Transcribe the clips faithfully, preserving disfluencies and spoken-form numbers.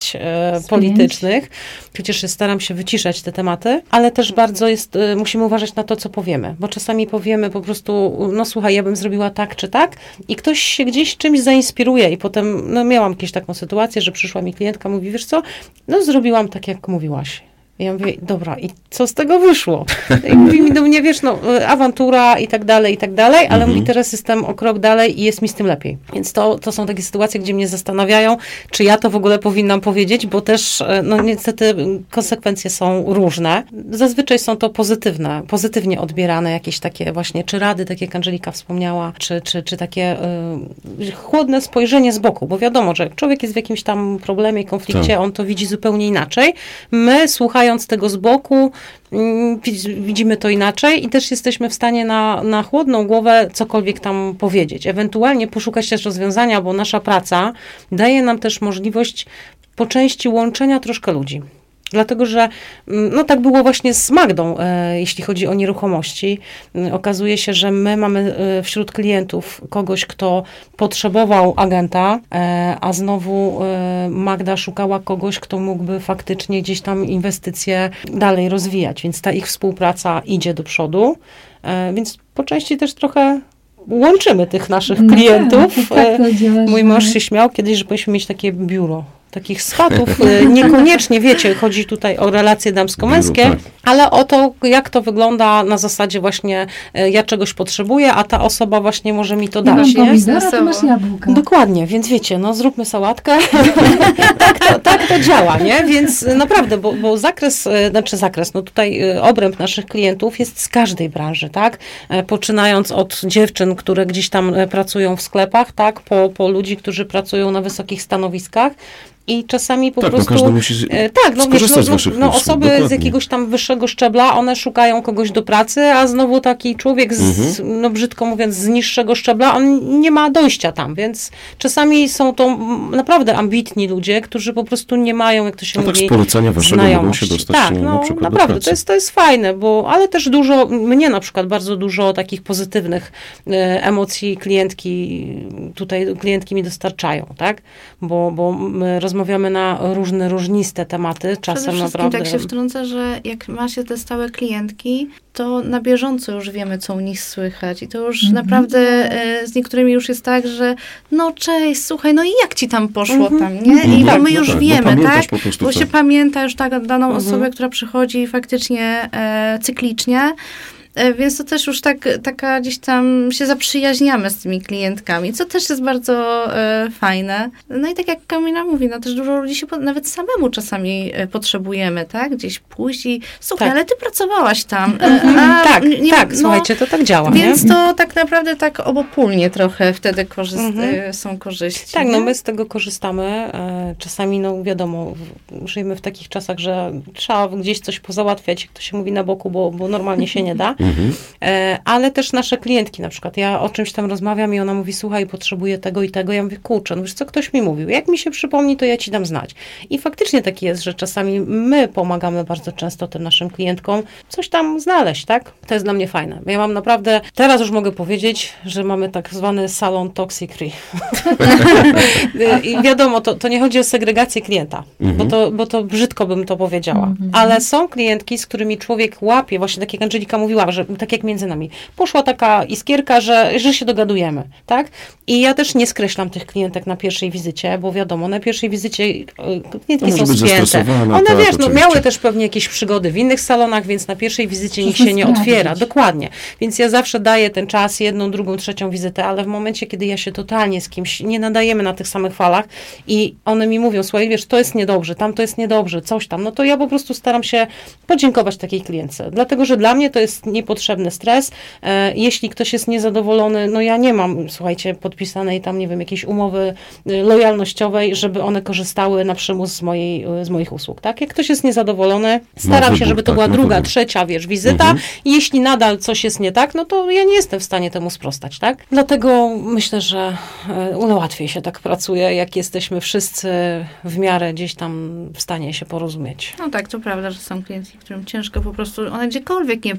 e, politycznych, chociaż staram się wyciszać te tematy, ale też bardzo jest, e, musimy uważać na to, co powiemy, bo czasami powiemy po prostu, no słuchaj, ja bym zrobiła tak czy tak i ktoś się gdzieś czymś zainspiruje i potem, no miałam jakąś taką sytuację, że przyszła mi klientka, mówi, wiesz co, no zrobiłam tak, jak mówiłaś. I ja mówię, dobra, i co z tego wyszło? I mówi mi do mnie, wiesz, no, awantura i tak dalej, i tak dalej, ale Mhm. mówi, teraz jestem o krok dalej i jest mi z tym lepiej. Więc to, to są takie sytuacje, gdzie mnie zastanawiają, czy ja to w ogóle powinnam powiedzieć, bo też, no niestety, konsekwencje są różne. Zazwyczaj są to pozytywne, pozytywnie odbierane jakieś takie właśnie, czy rady, tak jak Angelika wspomniała, czy, czy, czy takie y, chłodne spojrzenie z boku, bo wiadomo, że jak człowiek jest w jakimś tam problemie, konflikcie, Tak. on to widzi zupełnie inaczej. My, słuchając tego z boku, widzimy to inaczej i też jesteśmy w stanie na, na chłodną głowę cokolwiek tam powiedzieć. Ewentualnie poszukać też rozwiązania, bo nasza praca daje nam też możliwość po części łączenia troszkę ludzi. Dlatego, że no tak było właśnie z Magdą, e, jeśli chodzi o nieruchomości. E, okazuje się, że my mamy e, wśród klientów kogoś, kto potrzebował agenta, e, a znowu e, Magda szukała kogoś, kto mógłby faktycznie gdzieś tam inwestycje dalej rozwijać, więc ta ich współpraca idzie do przodu. E, więc po części też trochę łączymy tych naszych No klientów. tak, tak to działa, Mój że- mąż się śmiał kiedyś, że powinniśmy mieć takie biuro. Takich swatów, e, niekoniecznie, wiecie, chodzi tutaj o relacje damsko-męskie, Biuro, tak. ale o to, jak to wygląda na zasadzie właśnie, e, ja czegoś potrzebuję, a ta osoba właśnie może mi to Ja dać, mam nie? pomidora, ty masz jabłka. Dokładnie, więc wiecie, no zróbmy sałatkę. tak, to, tak to działa, nie? Więc naprawdę, bo, bo zakres, e, znaczy zakres, no tutaj e, obręb naszych klientów jest z każdej branży, tak? E, Poczynając od dziewczyn, które gdzieś tam e, pracują w sklepach, tak? Po, po ludzi, którzy pracują na wysokich stanowiskach. I czasami po Tak, no prostu... każdy musi z- e, tak, no, wiesz, skorzystać z no, waszych no, usług, osoby z dokładnie. jakiegoś tam wyższego szczebla, one szukają kogoś do pracy, a znowu taki człowiek, z, no brzydko mówiąc, z niższego szczebla, on nie ma dojścia tam, więc czasami są to mm, naprawdę ambitni ludzie, którzy po prostu nie mają, jak to się No tak mówi, z polecenia waszego mogą znajomości. się dostać Tak, na no przykład do naprawdę, pracy. to jest, to jest fajne, bo, ale też dużo, mnie na przykład bardzo dużo takich pozytywnych e, emocji klientki, tutaj klientki mi dostarczają, tak, bo, bo my rozmawiamy na różne, różniste tematy, Przede czasem wszystkim naprawdę... tak się wtrącę, że jak ma się te stałe klientki, to na bieżąco już wiemy, co u nich słychać. I to już Mhm. naprawdę e, z niektórymi już jest tak, że no cześć, słuchaj, no i jak ci tam poszło Mhm. tam, nie? I Mhm. bo my No już tak, bo wiemy, pamiętasz tak? po prostu, Bo co- się pamięta już tak daną Mhm. osobę, która przychodzi faktycznie e, cyklicznie. E, Więc to też już tak, taka gdzieś tam się zaprzyjaźniamy z tymi klientkami, co też jest bardzo e, fajne. No i tak jak Kamila mówi, no też dużo ludzi się po, nawet samemu czasami e, potrzebujemy, tak? Gdzieś pójść i słuchaj, Tak. ale ty pracowałaś tam. E, Mhm. a, tak, nie- tak, no, słuchajcie, to tak działa, Więc nie? to tak naprawdę tak obopólnie trochę wtedy korzyst, Mhm. e, są korzyści. Tak, nie? no my z tego korzystamy. E, Czasami, no wiadomo, w- żyjemy w takich czasach, że trzeba gdzieś coś pozałatwiać, jak to się mówi na boku, bo, bo normalnie się nie da. Mhm. E, Ale też nasze klientki na przykład, ja o czymś tam rozmawiam i ona mówi, słuchaj, potrzebuję tego i tego. Ja mówię, kurczę, no wiesz co, ktoś mi mówił. Jak mi się przypomni, to ja ci dam znać. I faktycznie tak jest, że czasami my pomagamy bardzo często tym naszym klientkom coś tam znaleźć, tak? To jest dla mnie fajne. Ja mam naprawdę, teraz już mogę powiedzieć, że mamy tak zwany salon toxic free. I wiadomo, to, to nie chodzi o segregację klienta, Mhm. bo, to, bo to brzydko bym to powiedziała. Mhm. Ale są klientki, z którymi człowiek łapie, właśnie tak jak Angelika mówiła, że tak jak między nami, poszła taka iskierka, że, że się dogadujemy, tak? I ja też nie skreślam tych klientek na pierwszej wizycie, bo wiadomo, na pierwszej wizycie y, klientki No, są może być spięte. zestresowana, One, tak, wiesz, no, oczywiście. miały też pewnie jakieś przygody w innych salonach, więc na pierwszej wizycie nikt Muszę się nie sprawdzić. otwiera. Dokładnie. Więc ja zawsze daję ten czas, jedną, drugą, trzecią wizytę, ale w momencie, kiedy ja się totalnie z kimś nie nadajemy na tych samych falach i one mi mówią, słuchaj, wiesz, to jest niedobrze, tam to jest niedobrze, coś tam, no to ja po prostu staram się podziękować takiej klientce. Dlatego, że dla mnie to jest niepotrzebny stres. E, jeśli ktoś jest niezadowolony, no ja nie mam, słuchajcie, podpisanej tam, nie wiem, jakiejś umowy y, lojalnościowej, żeby one korzystały na przymus z, mojej, y, z moich usług, tak? Jak ktoś jest niezadowolony, staram wybór, się, żeby to tak, była ma druga, wybór. trzecia, wiesz, wizyta. Mhm. I jeśli nadal coś jest nie tak, no to ja nie jestem w stanie temu sprostać, tak? Dlatego myślę, że e, łatwiej się tak pracuje, jak jesteśmy wszyscy w miarę gdzieś tam w stanie się porozumieć. No tak, to prawda, że są klientki, którym ciężko po prostu, one gdziekolwiek nie pójdą, to Mhm.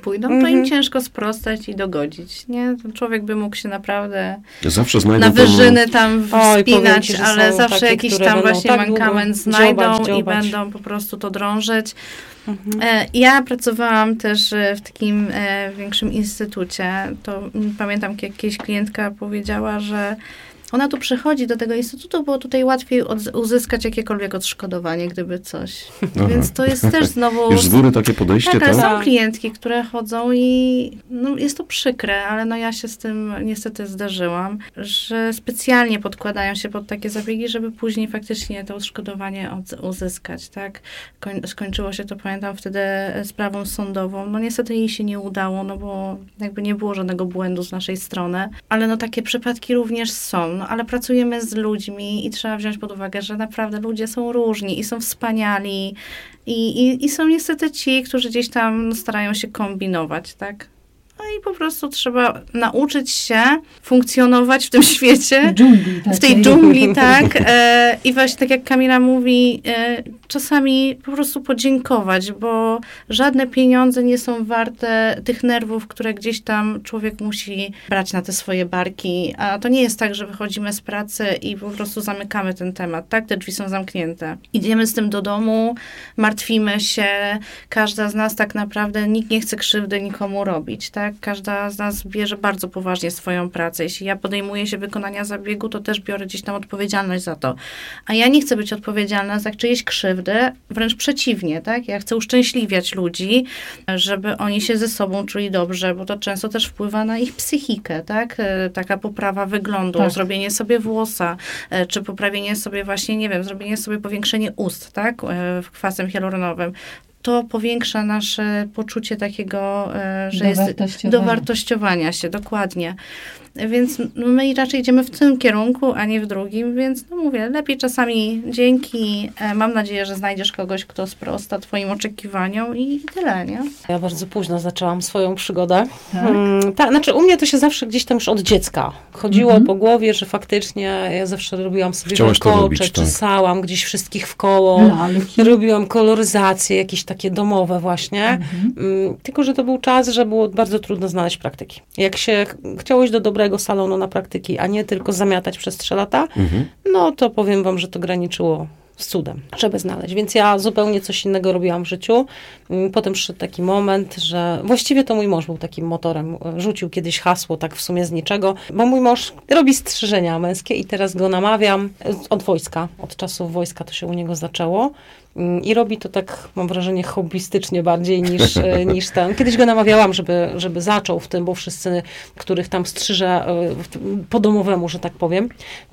im Mhm. ciężko sprostać i dogodzić, nie? Ten człowiek by mógł się naprawdę Zawsze znajdą na wyżyny tam Oj, powiem wspinać, ci, że ale są zawsze takie, jakiś które tam będą właśnie tak długo mankament dziobać, znajdą i dziobać. będą po prostu to drążyć. Mhm. E, Ja pracowałam też e, w takim e, większym instytucie. To mm, pamiętam, jak jakaś klientka powiedziała, że ona tu przychodzi do tego instytutu, bo tutaj łatwiej od, uzyskać jakiekolwiek odszkodowanie, gdyby coś. Aha. Więc to jest też znowu... Już z góry takie podejście, Tak, ale tak? są klientki, które chodzą i no, jest to przykre, ale no ja się z tym niestety zdarzyłam, że specjalnie podkładają się pod takie zabiegi, żeby później faktycznie to odszkodowanie od, uzyskać, tak? Koń, skończyło się to, pamiętam, wtedy sprawą sądową. No niestety jej się nie udało, no bo jakby nie było żadnego błędu z naszej strony, ale no takie przypadki również są. No, ale pracujemy z ludźmi i trzeba wziąć pod uwagę, że naprawdę ludzie są różni i są wspaniali i, i, i są niestety ci, którzy gdzieś tam no, starają się kombinować, tak? No i po prostu trzeba nauczyć się funkcjonować w tym świecie, W dżungli. w tej dżungli, tak. E, I właśnie tak jak Kamila mówi, e, czasami po prostu podziękować, bo żadne pieniądze nie są warte tych nerwów, które gdzieś tam człowiek musi brać na te swoje barki. A to nie jest tak, że wychodzimy z pracy i po prostu zamykamy ten temat, tak? Te drzwi są zamknięte. Idziemy z tym do domu, martwimy się, każda z nas tak naprawdę, nikt nie chce krzywdy nikomu robić, tak? Każda z nas bierze bardzo poważnie swoją pracę. Jeśli ja podejmuję się wykonania zabiegu, to też biorę gdzieś tam odpowiedzialność za to. A ja nie chcę być odpowiedzialna za czyjeś krzywdy, wręcz przeciwnie, tak? Ja chcę uszczęśliwiać ludzi, żeby oni się ze sobą czuli dobrze, bo to często też wpływa na ich psychikę, tak? Taka poprawa wyglądu, Tak. zrobienie sobie włosa, czy poprawienie sobie właśnie, nie wiem, zrobienie sobie powiększenie ust, tak? Kwasem hialuronowym. To powiększa nasze poczucie takiego, że jest Dowartościowania. dowartościowania się, dokładnie. Więc my raczej idziemy w tym kierunku, a nie w drugim, więc no mówię, lepiej czasami dzięki. Mam nadzieję, że znajdziesz kogoś, kto sprosta twoim oczekiwaniom i tyle, nie? Ja bardzo późno zaczęłam swoją przygodę. Tak? Hmm, tak, znaczy u mnie to się zawsze gdzieś tam już od dziecka chodziło Mhm. po głowie, że faktycznie ja zawsze robiłam sobie Chciałaś to warkocze, robić, tak. czesałam gdzieś wszystkich w koło. Lalki. Robiłam koloryzacje, jakieś takie domowe właśnie. Mhm. Mm, Tylko, że to był czas, że było bardzo trudno znaleźć praktyki. Jak się ch- chciało iść do dobrego salonu na praktyki, a nie tylko zamiatać przez trzy lata, Mhm. no to powiem wam, że to graniczyło z cudem, żeby znaleźć. Więc ja zupełnie coś innego robiłam w życiu. Mm, Potem przyszedł taki moment, że właściwie to mój mąż był takim motorem. Rzucił kiedyś hasło tak w sumie z niczego, bo mój mąż robi strzyżenia męskie i teraz go namawiam od wojska. Od czasów wojska to się u niego zaczęło. Mm, I robi to tak, mam wrażenie, hobbystycznie bardziej niż, e, niż ten. Kiedyś go namawiałam, żeby, żeby zaczął w tym, bo wszyscy, których tam strzyże e, w- po domowemu, że tak powiem,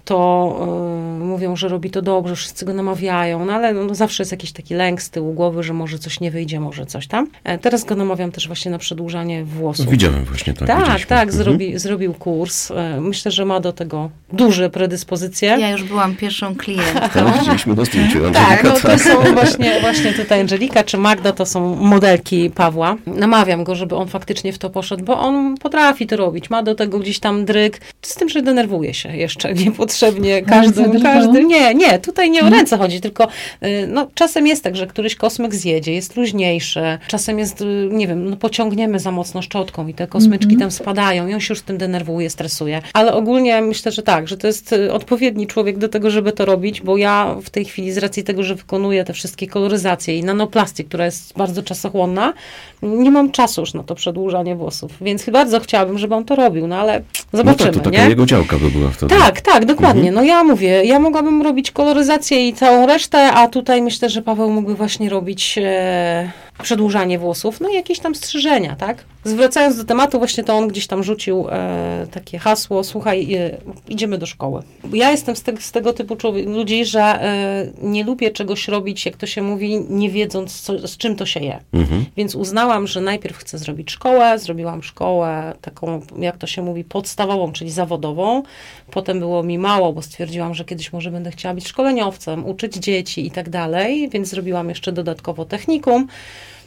to e, mówią, że robi to dobrze, wszyscy go namawiają, no ale no, zawsze jest jakiś taki lęk z tyłu głowy, że może coś nie wyjdzie, może coś tam. E, Teraz go namawiam też właśnie na przedłużanie włosów. Widziałem właśnie tak. Tak, widzieliśmy. tak, Mhm. zrobi, zrobił kurs. E, Myślę, że ma do tego duże predyspozycje. Ja już byłam pierwszą klientką. Tak, widzieliśmy na zdjęciu. Tak, Angelika, no to tak. są właśnie, właśnie tutaj Angelika czy Magda, to są modelki Pawła. Namawiam go, żeby on faktycznie w to poszedł, bo on potrafi to robić. Ma do tego gdzieś tam dryg. Z tym, że denerwuje się jeszcze niepotrzebnie. Każdy, Ręce każdy, drżą? nie, nie, tutaj nie o Mhm. ręce chodzi, tylko y, no, czasem jest tak, że któryś kosmyk zjedzie, jest luźniejszy. Czasem jest, y, nie wiem, no, pociągniemy za mocno szczotką i te kosmyczki Mhm. tam spadają i on się już tym denerwuje, stresuje. Ale ogólnie myślę, że tak, że to jest y, odpowiedni człowiek do tego, żeby to robić, bo ja w tej chwili z racji tego, że wykonuję te wszystkie koloryzacje i nanoplastię, która jest bardzo czasochłonna, nie mam czasu już na to przedłużanie włosów, więc bardzo chciałabym, żeby on to robił, no ale No zobaczymy, tak, to taka nie? jego działka by była wtedy. Tak, tak, dokładnie. No ja mówię, ja mogłabym robić koloryzację i całą resztę, a tutaj myślę, że Paweł mógłby właśnie robić e, przedłużanie włosów, no i jakieś tam strzyżenia, tak? Zwracając do tematu, właśnie to on gdzieś tam rzucił e, takie hasło, słuchaj, e, idziemy do szkoły. Ja jestem z, te, z tego typu człowiek, ludzi, że e, nie lubię czegoś robić, jak to się mówi, nie wiedząc, co, z czym to się je. Mhm. Więc uznałam, że najpierw chcę zrobić szkołę, zrobiłam szkołę taką, jak to się mówi, podstawową, czyli zawodową. Potem było mi mało, bo stwierdziłam, że kiedyś może będę chciała być szkoleniowcem, uczyć dzieci i tak dalej, więc zrobiłam jeszcze dodatkowo technikum.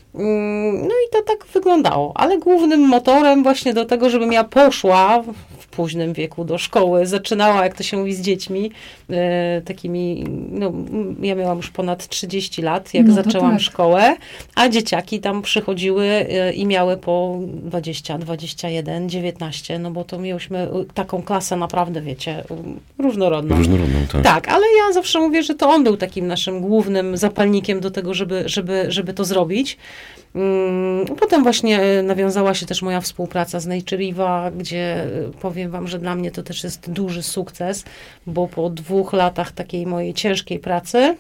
No i to tak wyglądało, ale głównym motorem właśnie do tego, żebym ja poszła w późnym wieku do szkoły. Zaczynała, jak to się mówi, z dziećmi, e, takimi, no, ja miałam już ponad trzydzieści lat, jak No to zaczęłam tak. szkołę, a dzieciaki tam przychodziły e, i miały po dwadzieścia, dwadzieścia jeden, dziewiętnaście, no bo to miałyśmy taką klasę naprawdę, wiecie, różnorodną. Różnorodną, tak. Tak, ale ja zawsze mówię, że to on był takim naszym głównym zapalnikiem do tego, żeby, żeby, żeby to zrobić. Potem właśnie nawiązała się też moja współpraca z Naturiva, gdzie powiem wam, że dla mnie to też jest duży sukces, bo po dwóch latach takiej mojej ciężkiej pracy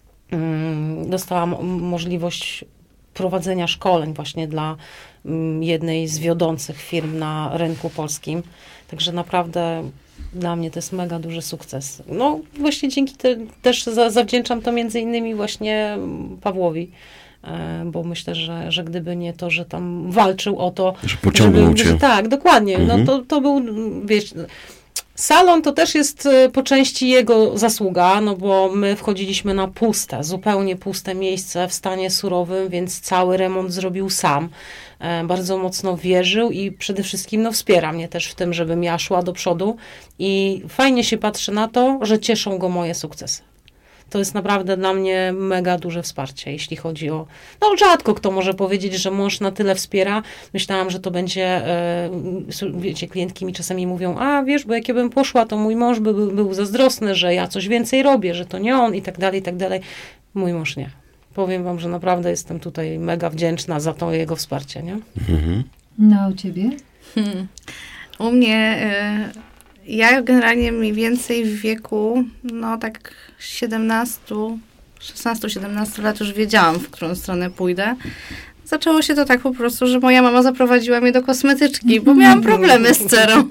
dostałam możliwość prowadzenia szkoleń właśnie dla jednej z wiodących firm na rynku polskim. Także naprawdę dla mnie to jest mega duży sukces. No właśnie dzięki te, też za, zawdzięczam to między innymi właśnie Pawłowi. Bo myślę, że, że gdyby nie to, że tam walczył o to, że pociągnął żeby, cię. że, tak, dokładnie. Mhm. No to, to był, wiesz, salon to też jest po części jego zasługa, no bo my wchodziliśmy na puste, zupełnie puste miejsce w stanie surowym, więc cały remont zrobił sam. Bardzo mocno wierzył i przede wszystkim no, wspiera mnie też w tym, żebym ja szła do przodu i fajnie się patrzy na to, że cieszą go moje sukcesy. To jest naprawdę dla mnie mega duże wsparcie, jeśli chodzi o... No rzadko kto może powiedzieć, że mąż na tyle wspiera. Myślałam, że to będzie... E, wiecie, klientki mi czasami mówią, a wiesz, bo jak ja bym poszła, to mój mąż by był, był zazdrosny, że ja coś więcej robię, że to nie on i tak dalej, i tak dalej. Mój mąż nie. Powiem wam, że naprawdę jestem tutaj mega wdzięczna za to jego wsparcie, nie? Mhm. No, a u ciebie? Hmm. U mnie... Y- Ja generalnie mniej więcej w wieku, no tak siedemnaście, szesnaście siedemnaście lat już wiedziałam, w którą stronę pójdę. Zaczęło się to tak po prostu, że moja mama zaprowadziła mnie do kosmetyczki, bo miałam problemy z cerą.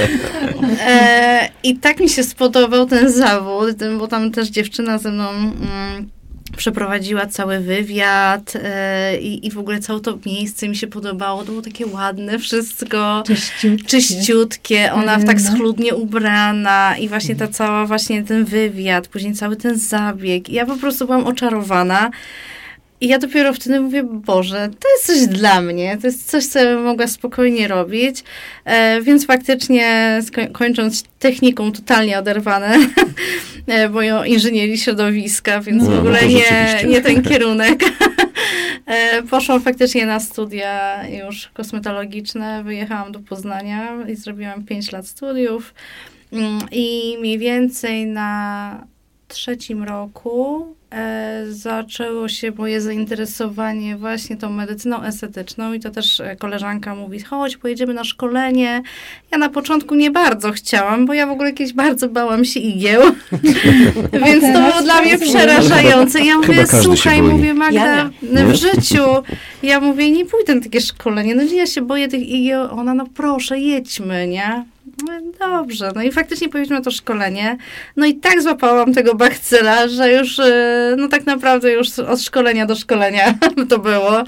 E, I tak mi się spodobał ten zawód, bo tam też dziewczyna ze mną... Mm, przeprowadziła cały wywiad yy, i, i w ogóle całe to miejsce mi się podobało. To było takie ładne wszystko. Czyściutkie. Czyściutkie. Ona Yy, tak no. schludnie ubrana i właśnie ta cała, właśnie ten wywiad, później cały ten zabieg. I ja po prostu byłam oczarowana. I ja dopiero wtedy mówię, Boże, to jest coś dla mnie, to jest coś, co ja bym mogła spokojnie robić. E, więc faktycznie sko- kończąc technikum totalnie oderwane, e, bo ja inżynierii środowiska, więc No, w ogóle no to nie, rzeczywiście. nie ten kierunek. e, poszłam faktycznie na studia już kosmetologiczne, wyjechałam do Poznania i zrobiłam pięć lat studiów. Mm, I mniej więcej na trzecim roku e, zaczęło się moje zainteresowanie właśnie tą medycyną estetyczną i to też e, koleżanka mówi, chodź, pojedziemy na szkolenie. Ja na początku nie bardzo chciałam, bo ja w ogóle kiedyś bardzo bałam się igieł, więc to było dla mnie przerażające. Ja mówię, Chyba każdy się słuchaj, boi. mówię, Magda, Ja nie. w życiu, ja mówię, nie pójdę na takie szkolenie, no ja się boję tych igieł. Ona, no proszę, jedźmy, nie? No dobrze, no i faktycznie pojeździłam na to szkolenie. No i tak złapałam tego bakcyla, że już, e, no tak naprawdę już od szkolenia do szkolenia to było.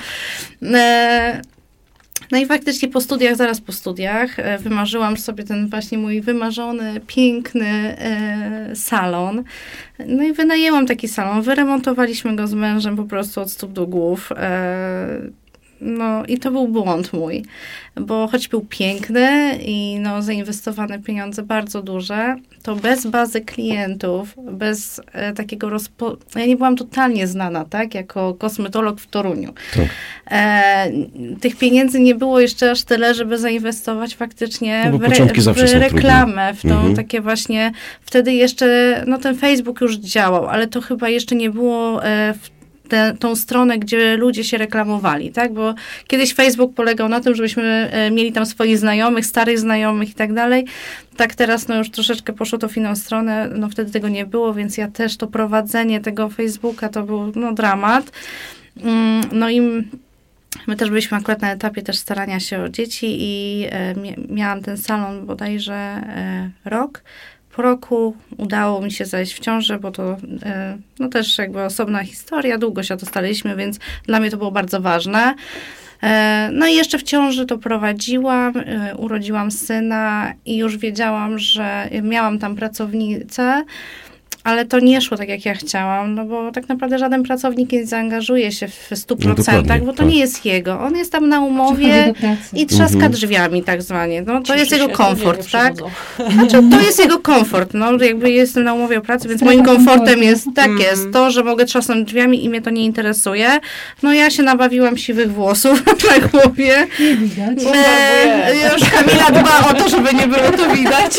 E, No i faktycznie po studiach, zaraz po studiach, e, wymarzyłam sobie ten właśnie mój wymarzony, piękny e, salon. No i wynajęłam taki salon, wyremontowaliśmy go z mężem po prostu od stóp do głów. E, No i to był błąd mój, bo choć był piękny i no, zainwestowane pieniądze bardzo duże, to bez bazy klientów, bez e, takiego rozpo... Ja nie byłam totalnie znana, tak, jako kosmetolog w Toruniu. Tak. E, tych pieniędzy nie było jeszcze aż tyle, żeby zainwestować faktycznie No bo w, re, początki w zawsze są reklamę, w tą Mhm. takie właśnie, wtedy jeszcze, no ten Facebook już działał, ale to chyba jeszcze nie było e, w Tę, tą stronę, gdzie ludzie się reklamowali, tak? Bo kiedyś Facebook polegał na tym, żebyśmy e, mieli tam swoich znajomych, starych znajomych i tak dalej. Tak teraz no już troszeczkę poszło to w inną stronę, no wtedy tego nie było, więc ja też to prowadzenie tego Facebooka to był no dramat. Mm, no i my też byliśmy akurat na etapie też starania się o dzieci i e, miałam ten salon bodajże e, rok. Po roku udało mi się zajść w ciążę, bo to e, no też jakby osobna historia, długo się o to staraliśmy, więc dla mnie to było bardzo ważne. E, no i jeszcze w ciąży to prowadziłam, e, urodziłam syna i już wiedziałam, że miałam tam pracownicę, ale to nie szło tak, jak ja chciałam, no bo tak naprawdę żaden pracownik nie zaangażuje się w stu procentach, no bo to tak. nie jest jego. On jest tam na umowie i trzaska mhm. drzwiami tak zwanie. No, to Cieszę jest jego komfort, tak? Znaczy, to jest jego komfort. No, jakby jestem na umowie o pracy, więc Strefa moim komfortem komfortu. jest tak mm. jest to, że mogę trzasnąć drzwiami i mnie to nie interesuje. No ja się nabawiłam siwych włosów na głowie. Nie widać. E, już Kamila dba o to, żeby nie było to widać.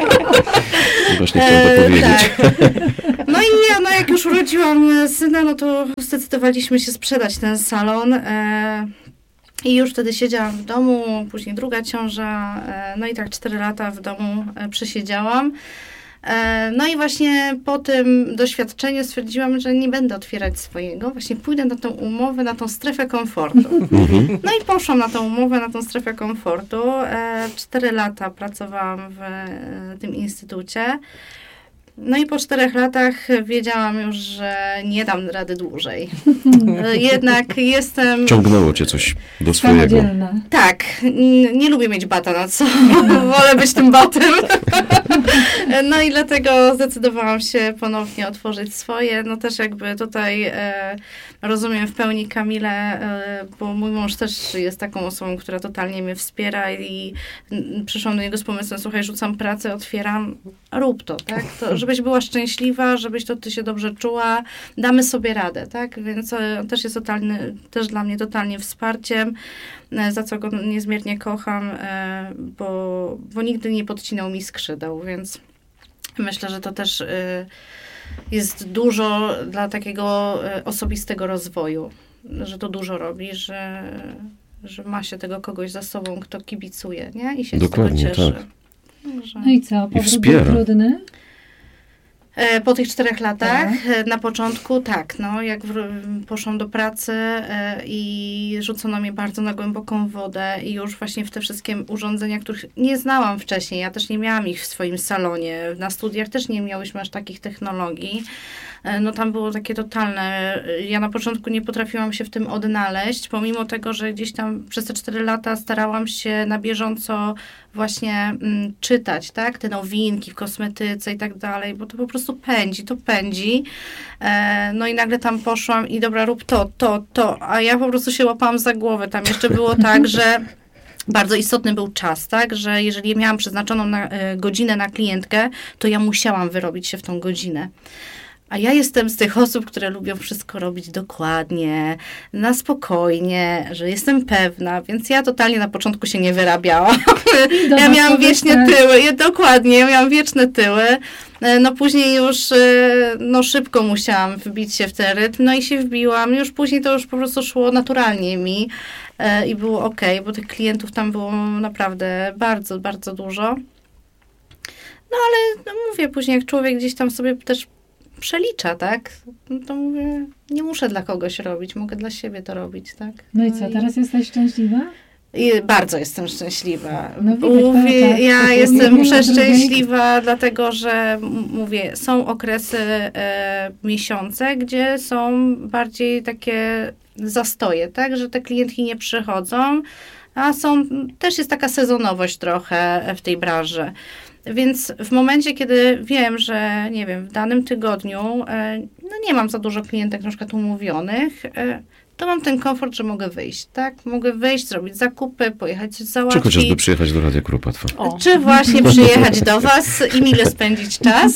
Właśnie chciałam to powiedzieć. Tak. No i ja, no jak już urodziłam syna, no to zdecydowaliśmy się sprzedać ten salon. E, I już wtedy siedziałam w domu, później druga ciąża, e, no i tak cztery lata w domu e, przesiedziałam. E, no i właśnie po tym doświadczeniu stwierdziłam, że nie będę otwierać swojego. Właśnie pójdę na tą umowę, na tą strefę komfortu. No i poszłam na tą umowę, na tą strefę komfortu. E, cztery lata pracowałam w e, tym instytucie. No i po czterech latach wiedziałam już, że nie dam rady dłużej. Jednak jestem... Ciągnęło cię coś do swojego. Tak. Nie, nie lubię mieć bata na co. Wolę być tym batem. No i dlatego zdecydowałam się ponownie otworzyć swoje. No też jakby tutaj e, rozumiem w pełni Kamilę, e, bo mój mąż też jest taką osobą, która totalnie mnie wspiera i m, przyszłam do niego z pomysłem, słuchaj, rzucam pracę, otwieram, rób to, tak? To, żebyś była szczęśliwa, żebyś to ty się dobrze czuła, damy sobie radę, tak? Więc on też jest totalny, też dla mnie totalnie wsparciem, za co go niezmiernie kocham, bo, bo nigdy nie podcinał mi skrzydeł, więc myślę, że to też jest dużo dla takiego osobistego rozwoju, że to dużo robi, że, że ma się tego kogoś za sobą, kto kibicuje, nie? I się Dokładnie, z tego cieszy. Tak. No i co? Powrót był trudny? Po tych czterech latach, tak. Na początku tak, no, jak w, poszłam do pracy e, i rzucono mnie bardzo na głęboką wodę i już właśnie w te wszystkie urządzenia, których nie znałam wcześniej, ja też nie miałam ich w swoim salonie, na studiach też nie miałyśmy aż takich technologii, e, no tam było takie totalne, ja na początku nie potrafiłam się w tym odnaleźć, pomimo tego, że gdzieś tam przez te cztery lata starałam się na bieżąco właśnie m, czytać, tak, te nowinki w kosmetyce i tak dalej, bo to po prostu pędzi, to pędzi. E, no i nagle tam poszłam i dobra, rób to, to, to, a ja po prostu się łapałam za głowę. Tam jeszcze było tak, że bardzo istotny był czas, tak, że jeżeli miałam przeznaczoną na, e, godzinę na klientkę, to ja musiałam wyrobić się w tą godzinę. A ja jestem z tych osób, które lubią wszystko robić dokładnie, na spokojnie, że jestem pewna, więc ja totalnie na początku się nie wyrabiałam. Ja miałam wiecznie tyły, ja, dokładnie, ja miałam wieczne tyły. No później już no szybko musiałam wbić się w ten rytm, no i się wbiłam. Już później to już po prostu szło naturalnie mi i było okej, bo tych klientów tam było naprawdę bardzo, bardzo dużo. No ale no mówię, później jak człowiek gdzieś tam sobie też przelicza, tak? No to mówię, nie muszę dla kogoś robić, mogę dla siebie to robić, tak? No i co, teraz jesteś szczęśliwa? I bardzo jestem szczęśliwa. No widać, mówię, tak, ja tak, jestem tak, przeszczęśliwa, dlatego że mówię, są okresy, e, miesiące, gdzie są bardziej takie zastoje, tak? Że te klientki nie przychodzą, a są, też jest taka sezonowość trochę w tej branży. Więc w momencie, kiedy wiem, że nie wiem, w danym tygodniu e, no nie mam za dużo klientek na przykład umówionych, e, to mam ten komfort, że mogę wyjść, tak? Mogę wyjść, zrobić zakupy, pojechać coś załatwić. Czy chociażby przyjechać do Radia Kropatwa. Czy właśnie przyjechać do was i mile spędzić czas.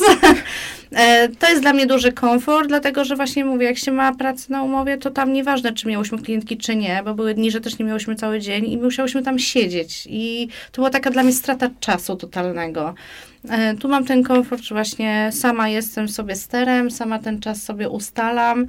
To jest dla mnie duży komfort, dlatego że właśnie mówię, jak się ma pracę na umowie, to tam nieważne, czy miałyśmy klientki, czy nie, bo były dni, że też nie miałyśmy cały dzień i musiałyśmy tam siedzieć. I to była taka dla mnie strata czasu totalnego. Tu mam ten komfort, że właśnie sama jestem sobie sterem, sama ten czas sobie ustalam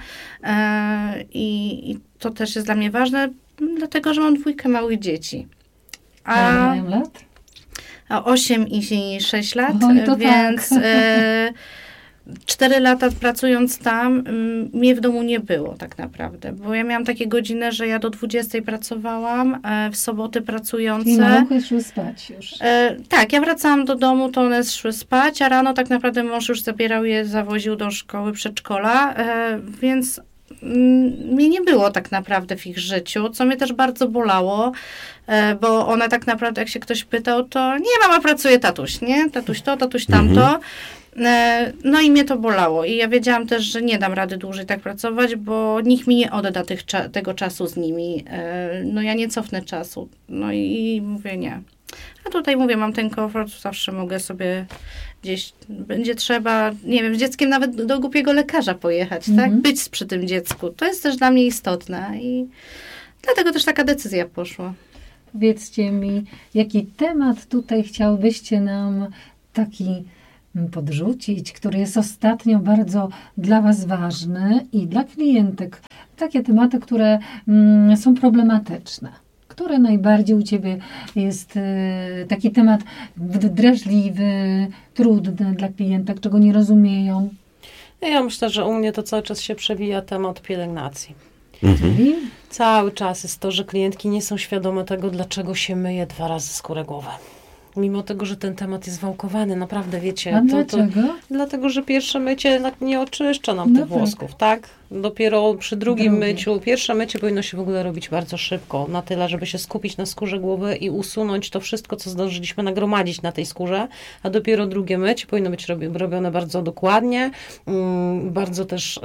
i, i to też jest dla mnie ważne, dlatego że mam dwójkę małych dzieci. A ile mają lat? osiem i sześć lat, Oj, więc tak. e, cztery lata pracując tam, m, mnie w domu nie było tak naprawdę, bo ja miałam takie godziny, że ja do dwudziestej pracowałam, e, w soboty pracujące. I maluchy szły spać już. E, tak, ja wracałam do domu, to one szły spać, a rano tak naprawdę mąż już zabierał je, zawoził do szkoły, przedszkola, e, więc mnie nie było tak naprawdę w ich życiu, co mnie też bardzo bolało, bo one tak naprawdę, jak się ktoś pytał, to nie, mama pracuje, tatuś, nie? Tatuś to, tatuś tamto. No i mnie to bolało i ja wiedziałam też, że nie dam rady dłużej tak pracować, bo nikt mi nie odda tych, tego czasu z nimi. No ja nie cofnę czasu. No i mówię nie. A tutaj mówię, mam ten komfort, zawsze mogę sobie gdzieś, będzie trzeba, nie wiem, z dzieckiem nawet do głupiego lekarza pojechać, mm-hmm. tak? Być przy tym dziecku. To jest też dla mnie istotne i dlatego też taka decyzja poszła. Powiedzcie mi, jaki temat tutaj chciałbyście nam taki podrzucić, który jest ostatnio bardzo dla Was ważny i dla klientek. Takie tematy, które mm, są problematyczne. Które najbardziej u Ciebie jest y, taki temat drażliwy, trudny dla klientek, czego nie rozumieją? Ja myślę, że u mnie to cały czas się przewija temat pielęgnacji. Mhm. Cały czas jest to, że klientki nie są świadome tego, dlaczego się myje dwa razy skórę głowy. Mimo tego, że ten temat jest wałkowany, naprawdę wiecie. A to, dlaczego? To, dlatego, że pierwsze mycie nie oczyszcza nam no tych tak. włosków, tak? Dopiero przy drugim Drugie. myciu, pierwsze mycie powinno się w ogóle robić bardzo szybko, na tyle, żeby się skupić na skórze głowy i usunąć to wszystko, co zdążyliśmy nagromadzić na tej skórze, a dopiero drugie mycie powinno być robione bardzo dokładnie, bardzo też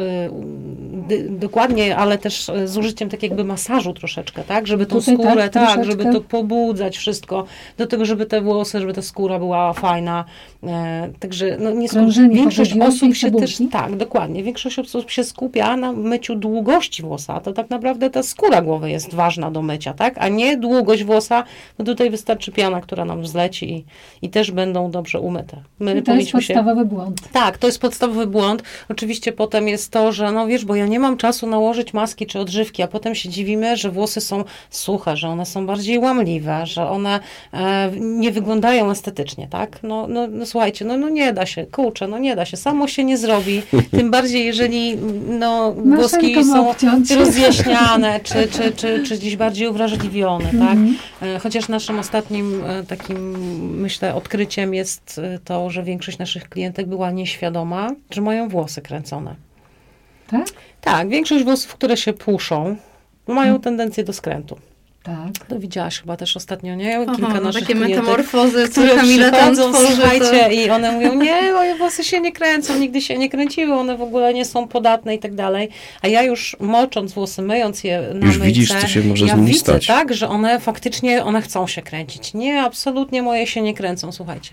dokładnie, ale też z użyciem tak jakby masażu troszeczkę, tak? Żeby tą Tutaj skórę, tak, tak, żeby to pobudzać wszystko, do tego, żeby te włosy, żeby ta skóra była fajna. Także no, nie Krążenie, większość osób się też, tak, dokładnie, większość osób się skupia na myciu długości włosa, to tak naprawdę ta skóra głowy jest ważna do mycia, tak? A nie długość włosa, bo tutaj wystarczy piana, która nam zleci i, i też będą dobrze umyte. My I to jest podstawowy się... błąd. Tak, to jest podstawowy błąd. Oczywiście potem jest to, że no wiesz, bo ja nie mam czasu nałożyć maski czy odżywki, a potem się dziwimy, że włosy są suche, że one są bardziej łamliwe, że one e, nie wyglądają estetycznie, tak? No, no, no słuchajcie, no, no nie da się, kurczę, no nie da się, samo się nie zrobi, tym bardziej jeżeli no włoski są obciąć. rozjaśniane, czy, czy, czy, czy gdzieś bardziej uwrażliwione, tak? Mm-hmm. Chociaż naszym ostatnim takim, myślę, odkryciem jest to, że większość naszych klientek była nieświadoma, że mają włosy kręcone. Tak? Tak, większość włosów, które się puszą, mają hmm. tendencję do skrętu. Tak. To widziałaś chyba też ostatnio, nie? Kilka Aha, naszych takie klientek, metamorfozy, które Kamila tam tworzy, słuchajcie, to... i one mówią, nie, moje włosy się nie kręcą, nigdy się nie kręciły, one w ogóle nie są podatne i tak dalej. A ja już mocząc włosy, myjąc je na już myjce, widzisz, co się może ja z nimi widzę, stać. tak, że one faktycznie, one chcą się kręcić. Nie, absolutnie moje się nie kręcą, słuchajcie.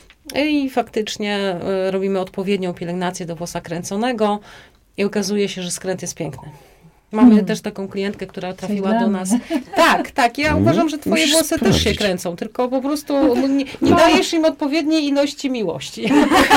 I faktycznie y, robimy odpowiednią pielęgnację do włosa kręconego i okazuje się, że skręt jest piękny. Mamy hmm. też taką klientkę, która trafiła do nas. Tak, tak. Ja uważam, że twoje włosy sprawdzić. też się kręcą, tylko po prostu nie, nie dajesz im odpowiedniej ilości miłości.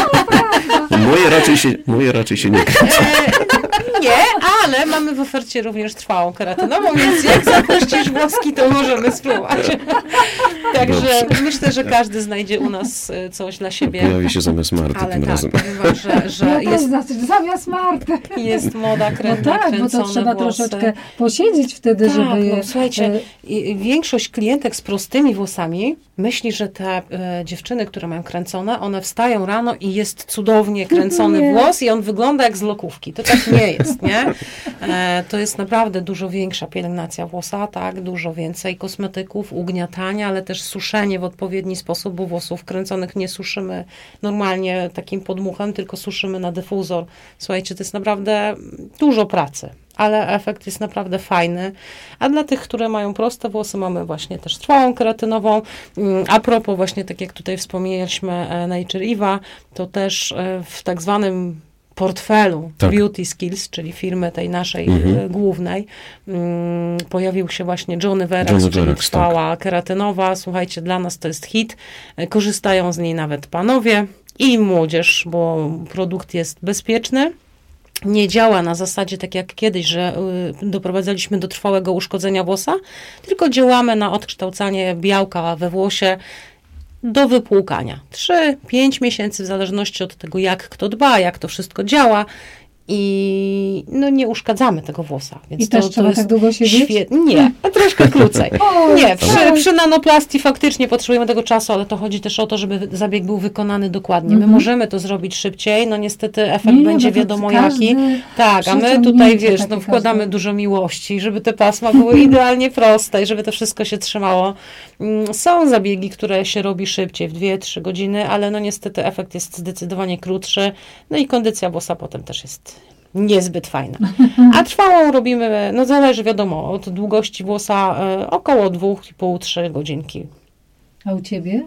Moje raczej się, moje raczej się nie kręcą. Nie, ale mamy w ofercie również trwałą keratynową, więc jak zapuścisz włoski, to możemy spróbować. Także Dobrze. myślę, że każdy znajdzie u nas coś dla siebie. Pojawi się zamiast Marty ale tym tak, razem. Powiem, że, że no jest, znaczy, zamiast Marty. Jest moda kręcona, no tak, bo to trzeba włosy. troszeczkę posiedzieć wtedy, tak, żeby... No, słuchajcie, y- większość klientek z prostymi włosami myśli, że te e, dziewczyny, które mają kręcone, one wstają rano i jest cudownie kręcony nie. włos i on wygląda jak z lokówki. To tak nie jest, nie? E, to jest naprawdę dużo większa pielęgnacja włosa, tak? Dużo więcej kosmetyków, ugniatania, ale też suszenie w odpowiedni sposób, bo włosów kręconych nie suszymy normalnie takim podmuchem, tylko suszymy na dyfuzor. Słuchajcie, to jest naprawdę dużo pracy. Ale efekt jest naprawdę fajny. A dla tych, które mają proste włosy, mamy właśnie też trwałą keratynową. A propos właśnie, tak jak tutaj wspomnieliśmy, Nature Eva, to też w tak zwanym portfelu tak. Beauty Skills, czyli firmy tej naszej mhm. głównej, pojawił się właśnie Johnny Verax, Johnny czyli Verax, trwała tak. keratynowa. Słuchajcie, dla nas to jest hit. Korzystają z niej nawet panowie i młodzież, bo produkt jest bezpieczny. Nie działa na zasadzie tak jak kiedyś, że y, doprowadzaliśmy do trwałego uszkodzenia włosa, tylko działamy na odkształcanie białka we włosie do wypłukania. trzy pięć miesięcy w zależności od tego, jak kto dba, jak to wszystko działa i no nie uszkadzamy tego włosa. Więc I to, też trzeba to jest tak długo siedzieć? Świe... Nie, a troszkę krócej. O, Nie, przy, tak. przy nanoplastii faktycznie potrzebujemy tego czasu, ale to chodzi też o to, żeby zabieg był wykonany dokładnie. My Mhm. możemy to zrobić szybciej, no niestety efekt Nie, nie, będzie bo to wiadomo każdy jaki. Tak, a my przeciągnięcie tutaj, wiesz, takie no wkładamy każde. dużo miłości, żeby te pasma były idealnie proste i żeby to wszystko się trzymało. Mm, Są zabiegi, które się robi szybciej, w dwie trzy godziny, ale no niestety efekt jest zdecydowanie krótszy, no i kondycja włosa potem też jest niezbyt fajna. A trwałą robimy, no zależy wiadomo, od długości włosa e, około dwie i pół do trzech godzinki. A u ciebie?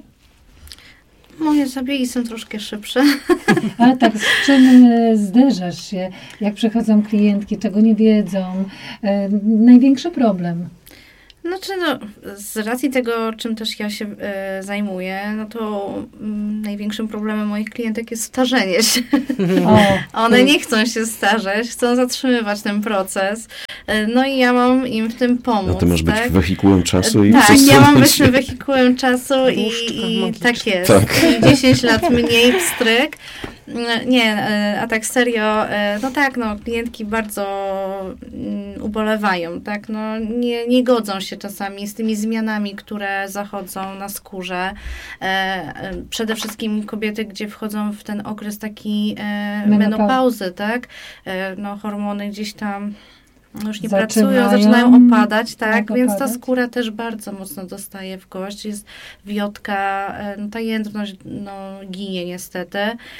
Moje zabiegi są troszkę szybsze. Ale tak, z czym e, zderzasz się, jak przychodzą klientki, czego nie wiedzą? E, największy problem. Znaczy, no, z racji tego, czym też ja się e, zajmuję, no to mm, największym problemem moich klientek jest starzenie się. O, One nie chcą się starzeć, chcą zatrzymywać ten proces. E, no i ja mam im w tym pomóc. A ty masz być tak? wehikułem czasu i Tak, ja mam zastanawiać być się. tym wehikułem czasu i, Różdżka i magiczna. tak jest. Tak. I dziesięć lat mniej pstryk. Nie, e, a tak serio, e, no tak, no klientki bardzo mm, ubolewają, tak, no nie, nie godzą się czasami z tymi zmianami, które zachodzą na skórze. E, e, przede wszystkim kobiety, gdzie wchodzą w ten okres taki e, Menopau- menopauzy, tak, e, no hormony gdzieś tam no już nie Zaczynają pracują, zaczynają opadać, tak, tak więc ta opadać. skóra też bardzo mocno dostaje w kość, jest wiotka, e, no ta jędrność no, ginie niestety.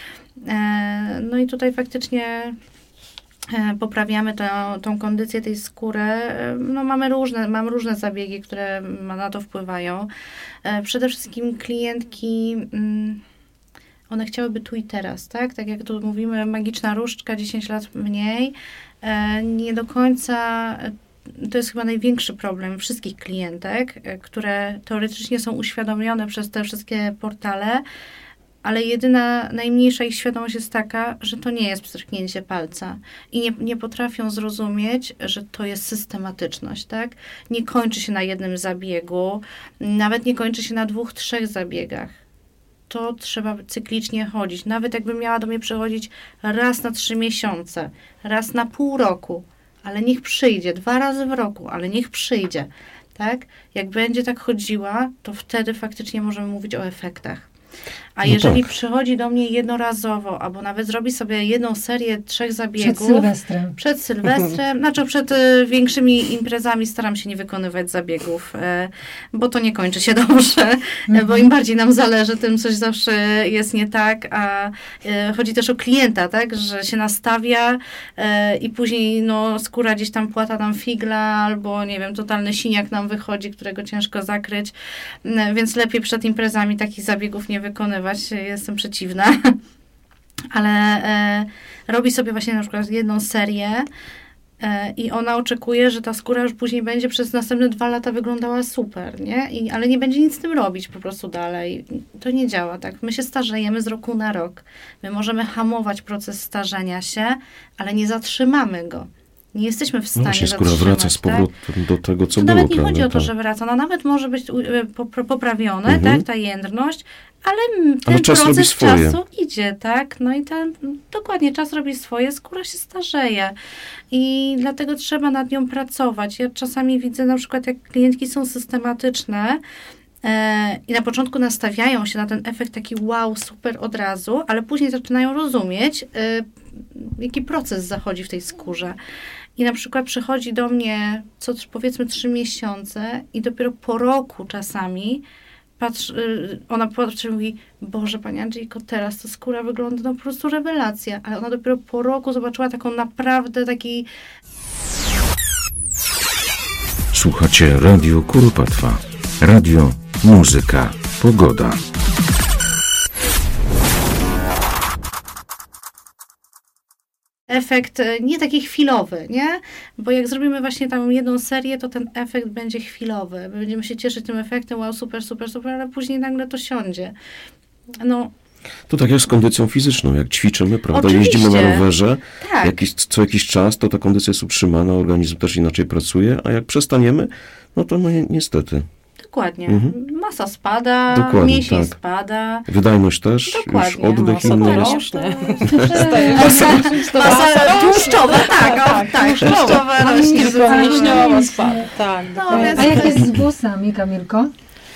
E, No i tutaj faktycznie e, poprawiamy tą, tą kondycję tej skóry. E, No mamy różne, mam różne zabiegi, które ma- na to wpływają. E, Przede wszystkim klientki, mm, one chciałyby tu i teraz, tak? Tak jak tu mówimy, magiczna różdżka, dziesięć lat mniej. E, Nie do końca, e, to jest chyba największy problem wszystkich klientek, e, które teoretycznie są uświadomione przez te wszystkie portale, ale jedyna, najmniejsza ich świadomość jest taka, że to nie jest pstryknięcie palca. I nie, nie potrafią zrozumieć, że to jest systematyczność, tak? Nie kończy się na jednym zabiegu, nawet nie kończy się na dwóch, trzech zabiegach. To trzeba cyklicznie chodzić. Nawet jakbym miała do mnie przychodzić raz na trzy miesiące, raz na pół roku, ale niech przyjdzie, dwa razy w roku, ale niech przyjdzie, tak? Jak będzie tak chodziła, to wtedy faktycznie możemy mówić o efektach. A No jeżeli tak. przychodzi do mnie jednorazowo, albo nawet zrobi sobie jedną serię trzech zabiegów. przed Sylwestrem. Przed Sylwestrem, znaczy przed y, większymi imprezami staram się nie wykonywać zabiegów, y, bo to nie kończy się dobrze, y, bo im bardziej nam zależy, tym coś zawsze jest nie tak, a y, chodzi też o klienta, tak, że się nastawia y, i później no, skóra gdzieś tam płata nam figla, albo nie wiem, totalny siniak nam wychodzi, którego ciężko zakryć, y, więc lepiej przed imprezami takich zabiegów nie wykonywać, jestem przeciwna. Ale e, robi sobie właśnie na przykład jedną serię e, i ona oczekuje, że ta skóra już później będzie przez następne dwa lata wyglądała super, nie? I, ale nie będzie nic z tym robić po prostu dalej. To nie działa tak. My się starzejemy z roku na rok. My możemy hamować proces starzenia się, ale nie zatrzymamy go. Nie jesteśmy w No stanie właśnie, skóra zatrzymać, wraca z tak? powrotem do tego, co To było, nawet nie prawda? chodzi o to, Tak. że wraca. Ona nawet może być u- y, popra- poprawione, Mhm. tak, ta jędrność, ale m, ten Ale czas robi proces swoje. czasu idzie, tak? No i ten, dokładnie, czas robi swoje, skóra się starzeje. I dlatego trzeba nad nią pracować. Ja czasami widzę na przykład, jak klientki są systematyczne, e, i na początku nastawiają się na ten efekt taki wow, super od razu, ale później zaczynają rozumieć, e, jaki proces zachodzi w tej skórze. I na przykład przychodzi do mnie co powiedzmy trzy miesiące i dopiero po roku czasami patrzy, y, ona patrzy i mówi, Boże, Pani Andrzejko, teraz ta skóra wygląda no po prostu rewelacja, ale ona dopiero po roku zobaczyła taką naprawdę taki... Słuchacie Radio Kuropatwa. Radio, muzyka, pogoda. efekt e, nie taki chwilowy, nie? Bo jak zrobimy właśnie tam jedną serię, to ten efekt będzie chwilowy. Będziemy się cieszyć tym efektem, wow, super, super, super, ale później nagle to siądzie. No, To tak jak z kondycją fizyczną, jak ćwiczymy, prawda, Oczywiście. jeździmy na rowerze, tak. jakiś, co jakiś czas, to ta kondycja jest utrzymana, organizm też inaczej pracuje, a jak przestaniemy, no to no ni- niestety. Dokładnie. Mhm. Ma masa spada, Dokładnie, mięsień tak. spada. Wydajność też, Dokładnie. już oddech Masa inny to jest. rośnie. Masa tłuszczowa, tak, o, tak, tłuszczowa A rośnie. tylko zupełnie. mięśniowa spada. Tak, No, dokładnie. więc- A jak jest z włosami, Kamilko?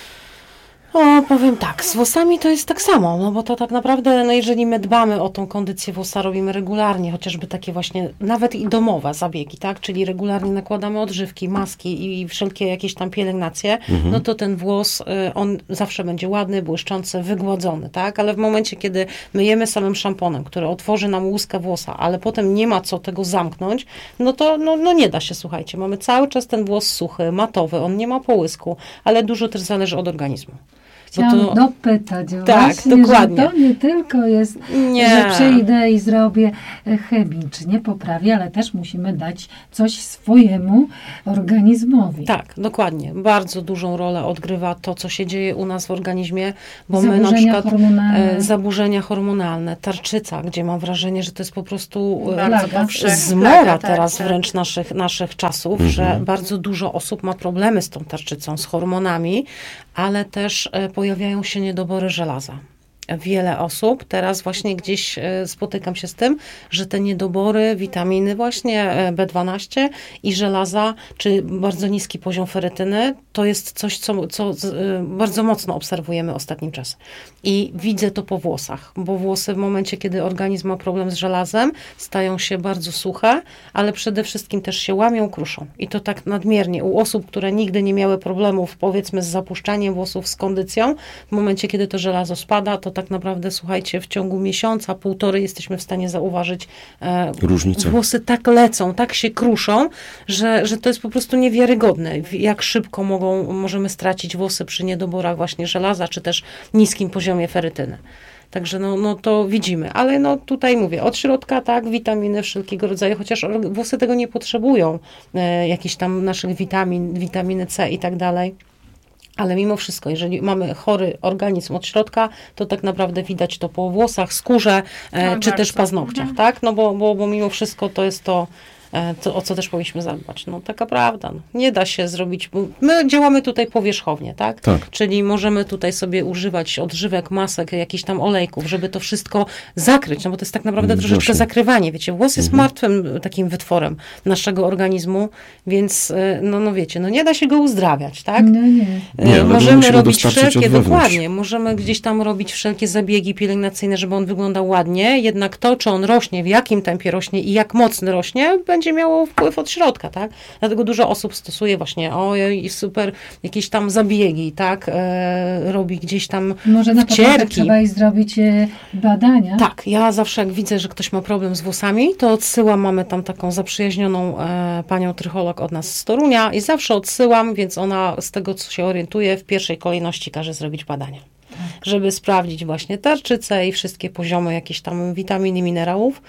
O, powiem tak, z włosami to jest tak samo, no bo to tak naprawdę, no jeżeli my dbamy o tą kondycję włosa, robimy regularnie, chociażby takie właśnie, nawet i domowe zabiegi, tak, czyli regularnie nakładamy odżywki, maski i wszelkie jakieś tam pielęgnacje, no to ten włos, y, on zawsze będzie ładny, błyszczący, wygładzony, tak, ale w momencie, kiedy myjemy samym szamponem, który otworzy nam łuskę włosa, ale potem nie ma co tego zamknąć, no to no, no nie da się, słuchajcie, mamy cały czas ten włos suchy, matowy, on nie ma połysku, ale dużo też zależy od organizmu. Chciałam to- dopytać Tak, właśnie, dokładnie. że to nie tylko jest, Nie. że przyjdę i zrobię chemicznie, poprawię, ale też musimy dać coś swojemu organizmowi. Tak, dokładnie. Bardzo dużą rolę odgrywa to, co się dzieje u nas w organizmie, bo my na Zaburzenia przykład hormonalne. e, zaburzenia hormonalne, tarczyca, gdzie mam wrażenie, że to jest po prostu e, Bardzo Plaga. powszechna zmora plaga, teraz tak, wręcz naszych, naszych czasów, że bardzo dużo osób ma problemy z tą tarczycą, z hormonami, ale też e, pojawiają się niedobory żelaza. Wiele osób teraz właśnie gdzieś e, spotykam się z tym, że te niedobory witaminy właśnie e, B dwanaście i żelaza, czy bardzo niski poziom ferytyny, to jest coś, co, co z- e, bardzo mocno obserwujemy ostatnim czasem. I widzę to po włosach, bo włosy w momencie, kiedy organizm ma problem z żelazem, stają się bardzo suche, ale przede wszystkim też się łamią, kruszą. I to tak nadmiernie. U osób, które nigdy nie miały problemów, powiedzmy, z zapuszczaniem włosów, z kondycją, w momencie, kiedy to żelazo spada, to tak naprawdę, słuchajcie, w ciągu miesiąca, półtorej jesteśmy w stanie zauważyć, e, Różnicę. włosy tak lecą, tak się kruszą, że, że to jest po prostu niewiarygodne, w- jak szybko mogą, możemy stracić włosy przy niedoborach właśnie żelaza, czy też niskim poziomie ferytyny. Także no, no to widzimy, ale no tutaj mówię, od środka tak, witaminy wszelkiego rodzaju, chociaż or- włosy tego nie potrzebują, e, jakichś tam naszych witamin, witaminy C i tak dalej. Ale mimo wszystko, jeżeli mamy chory organizm od środka, to tak naprawdę widać to po włosach, skórze, e, Tak, czy też bardzo. paznokciach, tak? No bo, bo, bo mimo wszystko to jest to, e, to, o co też powinniśmy zadbać. No taka prawda. No. Nie da się zrobić, bo my działamy tutaj powierzchownie, tak? Tak. Czyli możemy tutaj sobie używać odżywek, masek, jakichś tam olejków, żeby to wszystko zakryć, no bo to jest tak naprawdę Mm, troszeczkę właśnie. zakrywanie, wiecie. Włos jest martwym takim wytworem naszego organizmu, więc e, no, no wiecie, no nie da się go uzdrawiać, tak? No nie. E, Nie, ale możemy musimy robić dostarczyć wszelkie, od wewnątrz. dokładnie, możemy gdzieś tam robić wszelkie zabiegi pielęgnacyjne, żeby on wyglądał ładnie, jednak to, czy on rośnie, w jakim tempie rośnie i jak mocno rośnie, będzie miało wpływ od środka, tak? Dlatego dużo osób stosuje właśnie, ojej, super, jakieś tam zabiegi, tak? E, robi gdzieś tam Może na początek wcierki. trzeba i zrobić e, badania. Tak, ja zawsze jak widzę, że ktoś ma problem z włosami, to odsyłam, mamy tam taką zaprzyjaźnioną e, panią trycholog od nas z Torunia i zawsze odsyłam, więc ona z tego, co się orientuje, w pierwszej kolejności każe zrobić badania. Żeby sprawdzić właśnie tarczycę i wszystkie poziomy jakichś tam witamin i minerałów.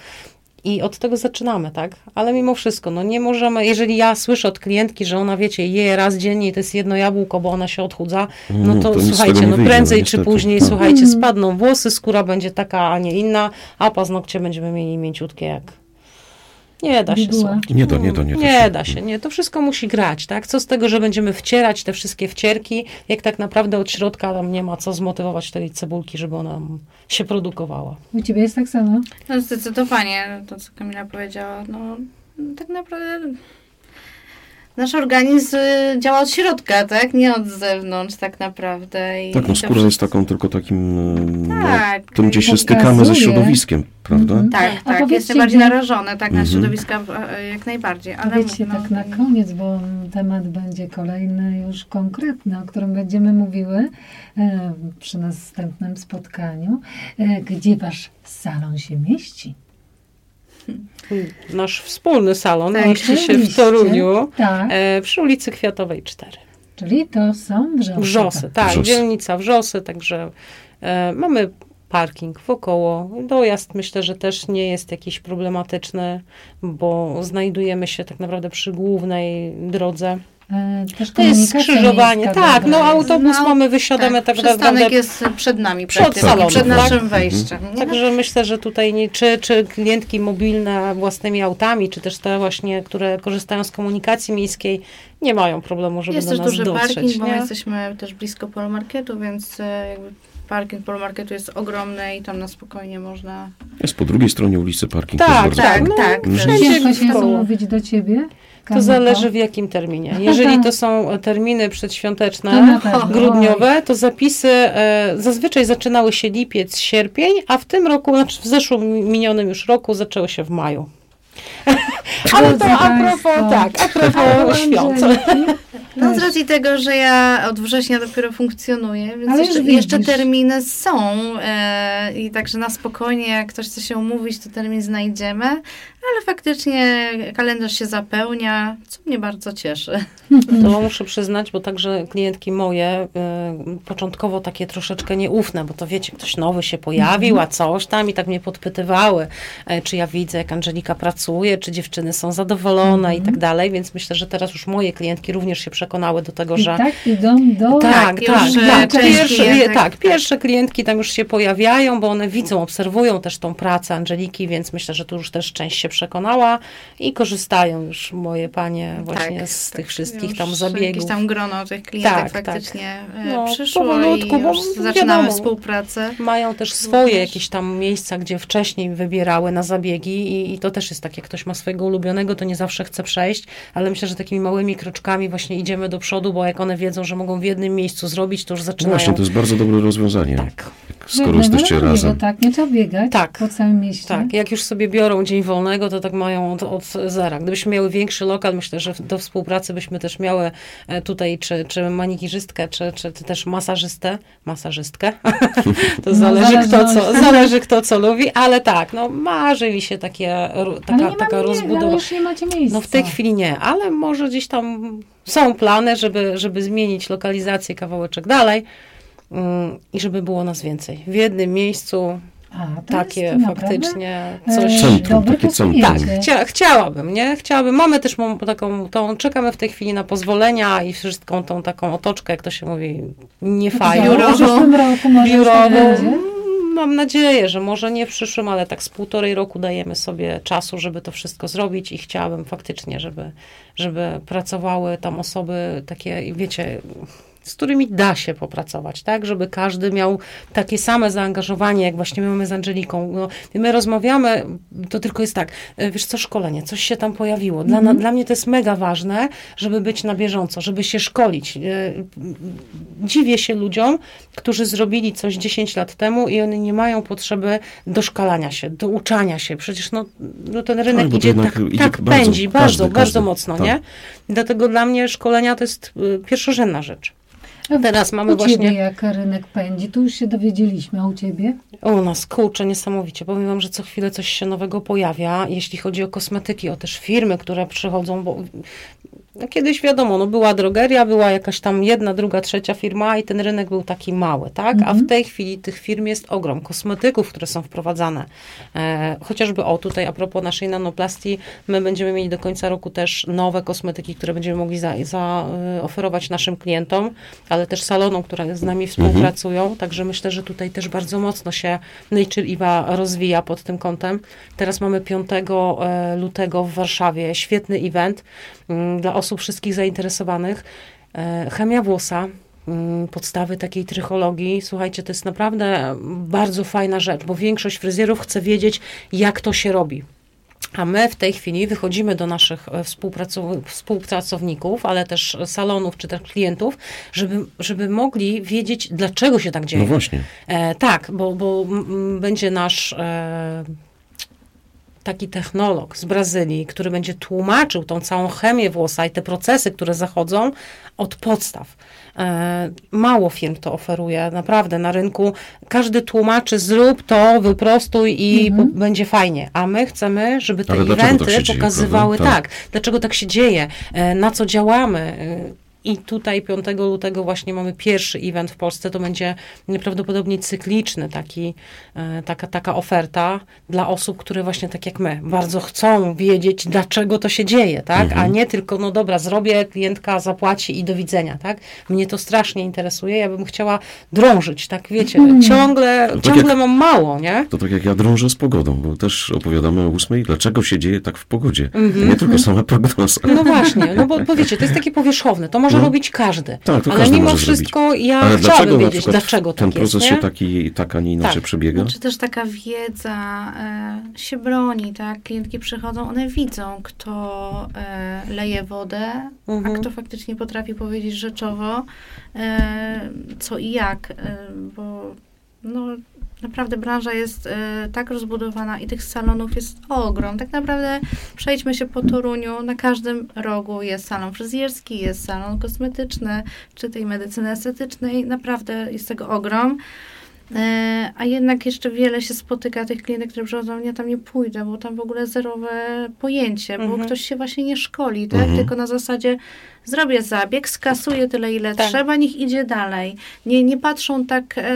I od tego zaczynamy, tak? Ale mimo wszystko, no nie możemy, jeżeli ja słyszę od klientki, że ona, wiecie, je raz dziennie i to jest jedno jabłko, bo ona się odchudza, no Mm, to, to nic z słuchajcie, tego nie no wyjdzie, prędzej no czy niestety. później, Tak. słuchajcie, spadną włosy, skóra będzie taka, a nie inna, a paznokcie będziemy mieli mięciutkie jak... Nie da się, Bibuła. słuchajcie. Nie da, nie da, nie da Nie się. da się, nie. To wszystko musi grać, tak? Co z tego, że będziemy wcierać te wszystkie wcierki, jak tak naprawdę od środka tam nie ma co zmotywować tej cebulki, żeby ona się produkowała. U ciebie jest tak samo? No zdecydowanie, to co Kamila powiedziała, no tak naprawdę nasz organizm y, działa od środka, tak? Nie od zewnątrz tak naprawdę. I, Tak, no i to skóra jest wszystko- taką tylko takim, no, Tak. tym, gdzie się Pokazuje. stykamy ze środowiskiem, prawda? Mhm. Tak, A tak, powiedzcie jest najbardziej mi- narażone tak, na Mhm. środowiska e, jak najbardziej. Ale Powiedzcie mówię, tak no, na koniec, bo temat będzie kolejny, już konkretny, o którym będziemy mówiły e, przy następnym spotkaniu. E, gdzie wasz salon się mieści? Nasz wspólny salon Tak, mieści się w Oczywiście. Toruniu, Tak, e, przy ulicy Kwiatowej cztery. czyli to są wrzosy. Wrzosy, tak, Wrzosy. dzielnica Wrzosy, także e, mamy parking wokoło. Dojazd myślę, że też nie jest jakiś problematyczny, bo znajdujemy się tak naprawdę przy głównej drodze. e, też To jest komunikacja skrzyżowanie, miejska tak, dobra no jest. autobus No, mamy, wysiadamy tak, tak, naprawdę przystanek jest przed nami, przed praktycznie, salonem, przed tak? naszym wejściem. Nie? Także myślę, że tutaj nie, czy, czy klientki mobilne własnymi autami, czy też te właśnie, które korzystają z komunikacji miejskiej, nie mają problemu, żeby Jest do też nas duży dotrzeć. parking, bo my nie? jesteśmy też blisko Polomarketu, więc e, jakby parking Polomarketu jest ogromny i tam na spokojnie można... Jest po drugiej stronie ulicy parking. Tak, też bardzo tak, fajny. no, tak. wszędzie Ciężko się koło. zamówić do ciebie? To Kamyko? zależy w jakim terminie. Jeżeli to są terminy To przedświąteczne, na pewno. grudniowe, to zapisy e, zazwyczaj zaczynały się lipiec, sierpień, a w tym roku, znaczy w zeszłym minionym już roku zaczęły się w maju. Ale to Drodzy a propos, państwo. tak, a propos świąt. No z Też. racji tego, że ja od września dopiero funkcjonuję, więc Ale jeszcze, już jeszcze widzisz. terminy są e, i także na spokojnie, jak ktoś chce się umówić, to termin znajdziemy, ale faktycznie kalendarz się zapełnia, co mnie bardzo cieszy. To muszę przyznać, bo także klientki moje y, początkowo takie troszeczkę nieufne, bo to wiecie, ktoś nowy się pojawił, a coś tam i tak mnie podpytywały, e, czy ja widzę, jak Angelika pracuje, czy dziewczyny są zadowolone i tak dalej, więc myślę, że teraz już moje klientki również się przekonały do tego, I że tak idą do... Tak, już, tak, e, tak. część Pierwsze, klientek, tak, tak. pierwsze klientki tam już się pojawiają, bo one widzą, obserwują też tą pracę Angeliki, więc myślę, że tu już też część się przekonała i korzystają już moje panie właśnie z tych wszystkich już tam zabiegów. Jakieś tam grono tych klientek Tak, tak. faktycznie e, No, przyszło powolutku, i bo już zaczynamy wiadomo. współpracę. Mają też swoje Również. jakieś tam miejsca, gdzie wcześniej wybierały na zabiegi i, i to też jest tak, jak ktoś ma swojego ulubionego, to nie zawsze chce przejść, ale myślę, że takimi małymi kroczkami właśnie idziemy do przodu, bo jak one wiedzą, że mogą w jednym miejscu zrobić, to już No zaczynają. właśnie, to jest bardzo dobre rozwiązanie. Tak. Skoro Jednego jesteście drugiego, razem. Tak, nie trzeba biegać Tak. po całym mieście. Tak, jak już sobie biorą dzień wolnego, to tak mają od, od zera. Gdybyśmy miały większy lokal, myślę, że do współpracy byśmy też miały e, tutaj czy, czy manikirzystkę, czy, czy też masażystę, masażystkę. To No, zależy, zależy kto od- co, zależy kto co lubi, ale tak, no marzy mi się takie, ru- Ale taka, nie taka mamy, rozbudowa. ale już nie macie miejsca. No w tej chwili nie, ale może gdzieś tam są plany, żeby, żeby zmienić lokalizację kawałeczek dalej mm, i żeby było nas więcej. W jednym miejscu A, to takie jest naprawdę, faktycznie e, coś... Centrum, dobre takie centrum. Tak, posunięcie. chcia, chciałabym, nie? Chciałabym. Mamy też mam taką, tą, czekamy w tej chwili na pozwolenia i wszystką tą taką otoczkę, jak to się mówi, nie fajną. W przyszłym roku może już tak Biurową. będzie. Mam nadzieję, że może nie w przyszłym, ale tak z półtorej roku dajemy sobie czasu, żeby to wszystko zrobić i chciałabym faktycznie, żeby, żeby pracowały tam osoby takie, wiecie, z którymi da się popracować, tak? Żeby każdy miał takie same zaangażowanie, jak właśnie my mamy z Angeliką. No, my rozmawiamy, to tylko jest tak, wiesz co, szkolenie, coś się tam pojawiło. Dla, na, dla mnie to jest mega ważne, żeby być na bieżąco, żeby się szkolić. Dziwię się ludziom, którzy zrobili coś dziesięć lat temu i oni nie mają potrzeby doszkalania się, douczania się. Przecież no, no ten rynek Tak, bo to idzie jednak tak, idzie tak bardzo, pędzi, każdy, bardzo, każdy, bardzo mocno, tak. nie? Dlatego dla mnie szkolenia to jest y, pierwszorzędna rzecz. A Teraz mamy u ciebie właśnie... jak rynek pędzi, tu już się dowiedzieliśmy, a u ciebie? U nas, kurczę, niesamowicie. Powiem wam, że co chwilę coś się nowego pojawia, jeśli chodzi o kosmetyki, o też firmy, które przychodzą, bo no kiedyś wiadomo, no była drogeria, była jakaś tam jedna, druga, trzecia firma i ten rynek był taki mały, tak? A w tej chwili tych firm jest ogrom. Kosmetyków, które są wprowadzane. E, chociażby, o tutaj a propos naszej nanoplastii, my będziemy mieli do końca roku też nowe kosmetyki, które będziemy mogli za, za, y, oferować naszym klientom, ale też salonom, które z nami współpracują. Mhm. Także myślę, że tutaj też bardzo mocno się Nature Eva rozwija pod tym kątem. Teraz mamy piątego lutego w Warszawie świetny event mm, dla osób wszystkich zainteresowanych. E, chemia włosa, mm, podstawy takiej trychologii. Słuchajcie, to jest naprawdę bardzo fajna rzecz, bo większość fryzjerów chce wiedzieć, jak to się robi. A my w tej chwili wychodzimy do naszych współpracow- współpracowników, ale też salonów czy też klientów, żeby, żeby mogli wiedzieć, dlaczego się tak dzieje. No właśnie. E, tak, bo, bo m, będzie nasz e, taki technolog z Brazylii, który będzie tłumaczył tą całą chemię włosa i te procesy, które zachodzą od podstaw. E, mało firm to oferuje, naprawdę na rynku. Każdy tłumaczy, zrób to, wyprostuj i Mhm. po, będzie fajnie. A my chcemy, żeby te Ale dlaczego eventy tak się dzieje, pokazywały, prawda? tak, dlaczego tak się dzieje, e, na co działamy. E, I tutaj piątego lutego właśnie mamy pierwszy event w Polsce. To będzie prawdopodobnie cykliczny taki, taka, taka oferta dla osób, które właśnie tak jak my, bardzo chcą wiedzieć, dlaczego to się dzieje, tak? Mhm. A nie tylko, no dobra, zrobię, klientka zapłaci i do widzenia, tak? Mnie to strasznie interesuje. Ja bym chciała drążyć, tak? Wiecie, mhm. ciągle, ciągle jak, mam mało, nie? To tak jak ja drążę z pogodą, bo też opowiadamy o ósmej, dlaczego się dzieje tak w pogodzie. Mhm. Nie tylko sama prognoza. No właśnie, no bo, bo wiecie, to jest takie powierzchowne. To może no. robić każdy. Tak, to ale każdy mimo może wszystko zrobić. ja ale chciałabym dlaczego wiedzieć, dlaczego ten tak proces jest, się nie? taki, tak, a nie inaczej tak. przebiega? Czy też taka wiedza e, się broni, tak? Klientki przychodzą, one widzą, kto e, leje wodę, mhm. a kto faktycznie potrafi powiedzieć rzeczowo, e, co i jak, e, bo no, naprawdę branża jest e, tak rozbudowana i tych salonów jest ogrom. Tak naprawdę przejdźmy się po Toruniu, na każdym rogu jest salon fryzjerski, jest salon kosmetyczny, czy tej medycyny estetycznej. Naprawdę jest tego ogrom. E, a jednak jeszcze wiele się spotyka tych klientek, które przychodzą, ja tam nie pójdę, bo tam w ogóle zerowe pojęcie, bo mhm. ktoś się właśnie nie szkoli, tak? Mhm. Tylko na zasadzie zrobię zabieg, skasuję tyle, ile tak. trzeba, niech idzie dalej. Nie, nie patrzą tak e,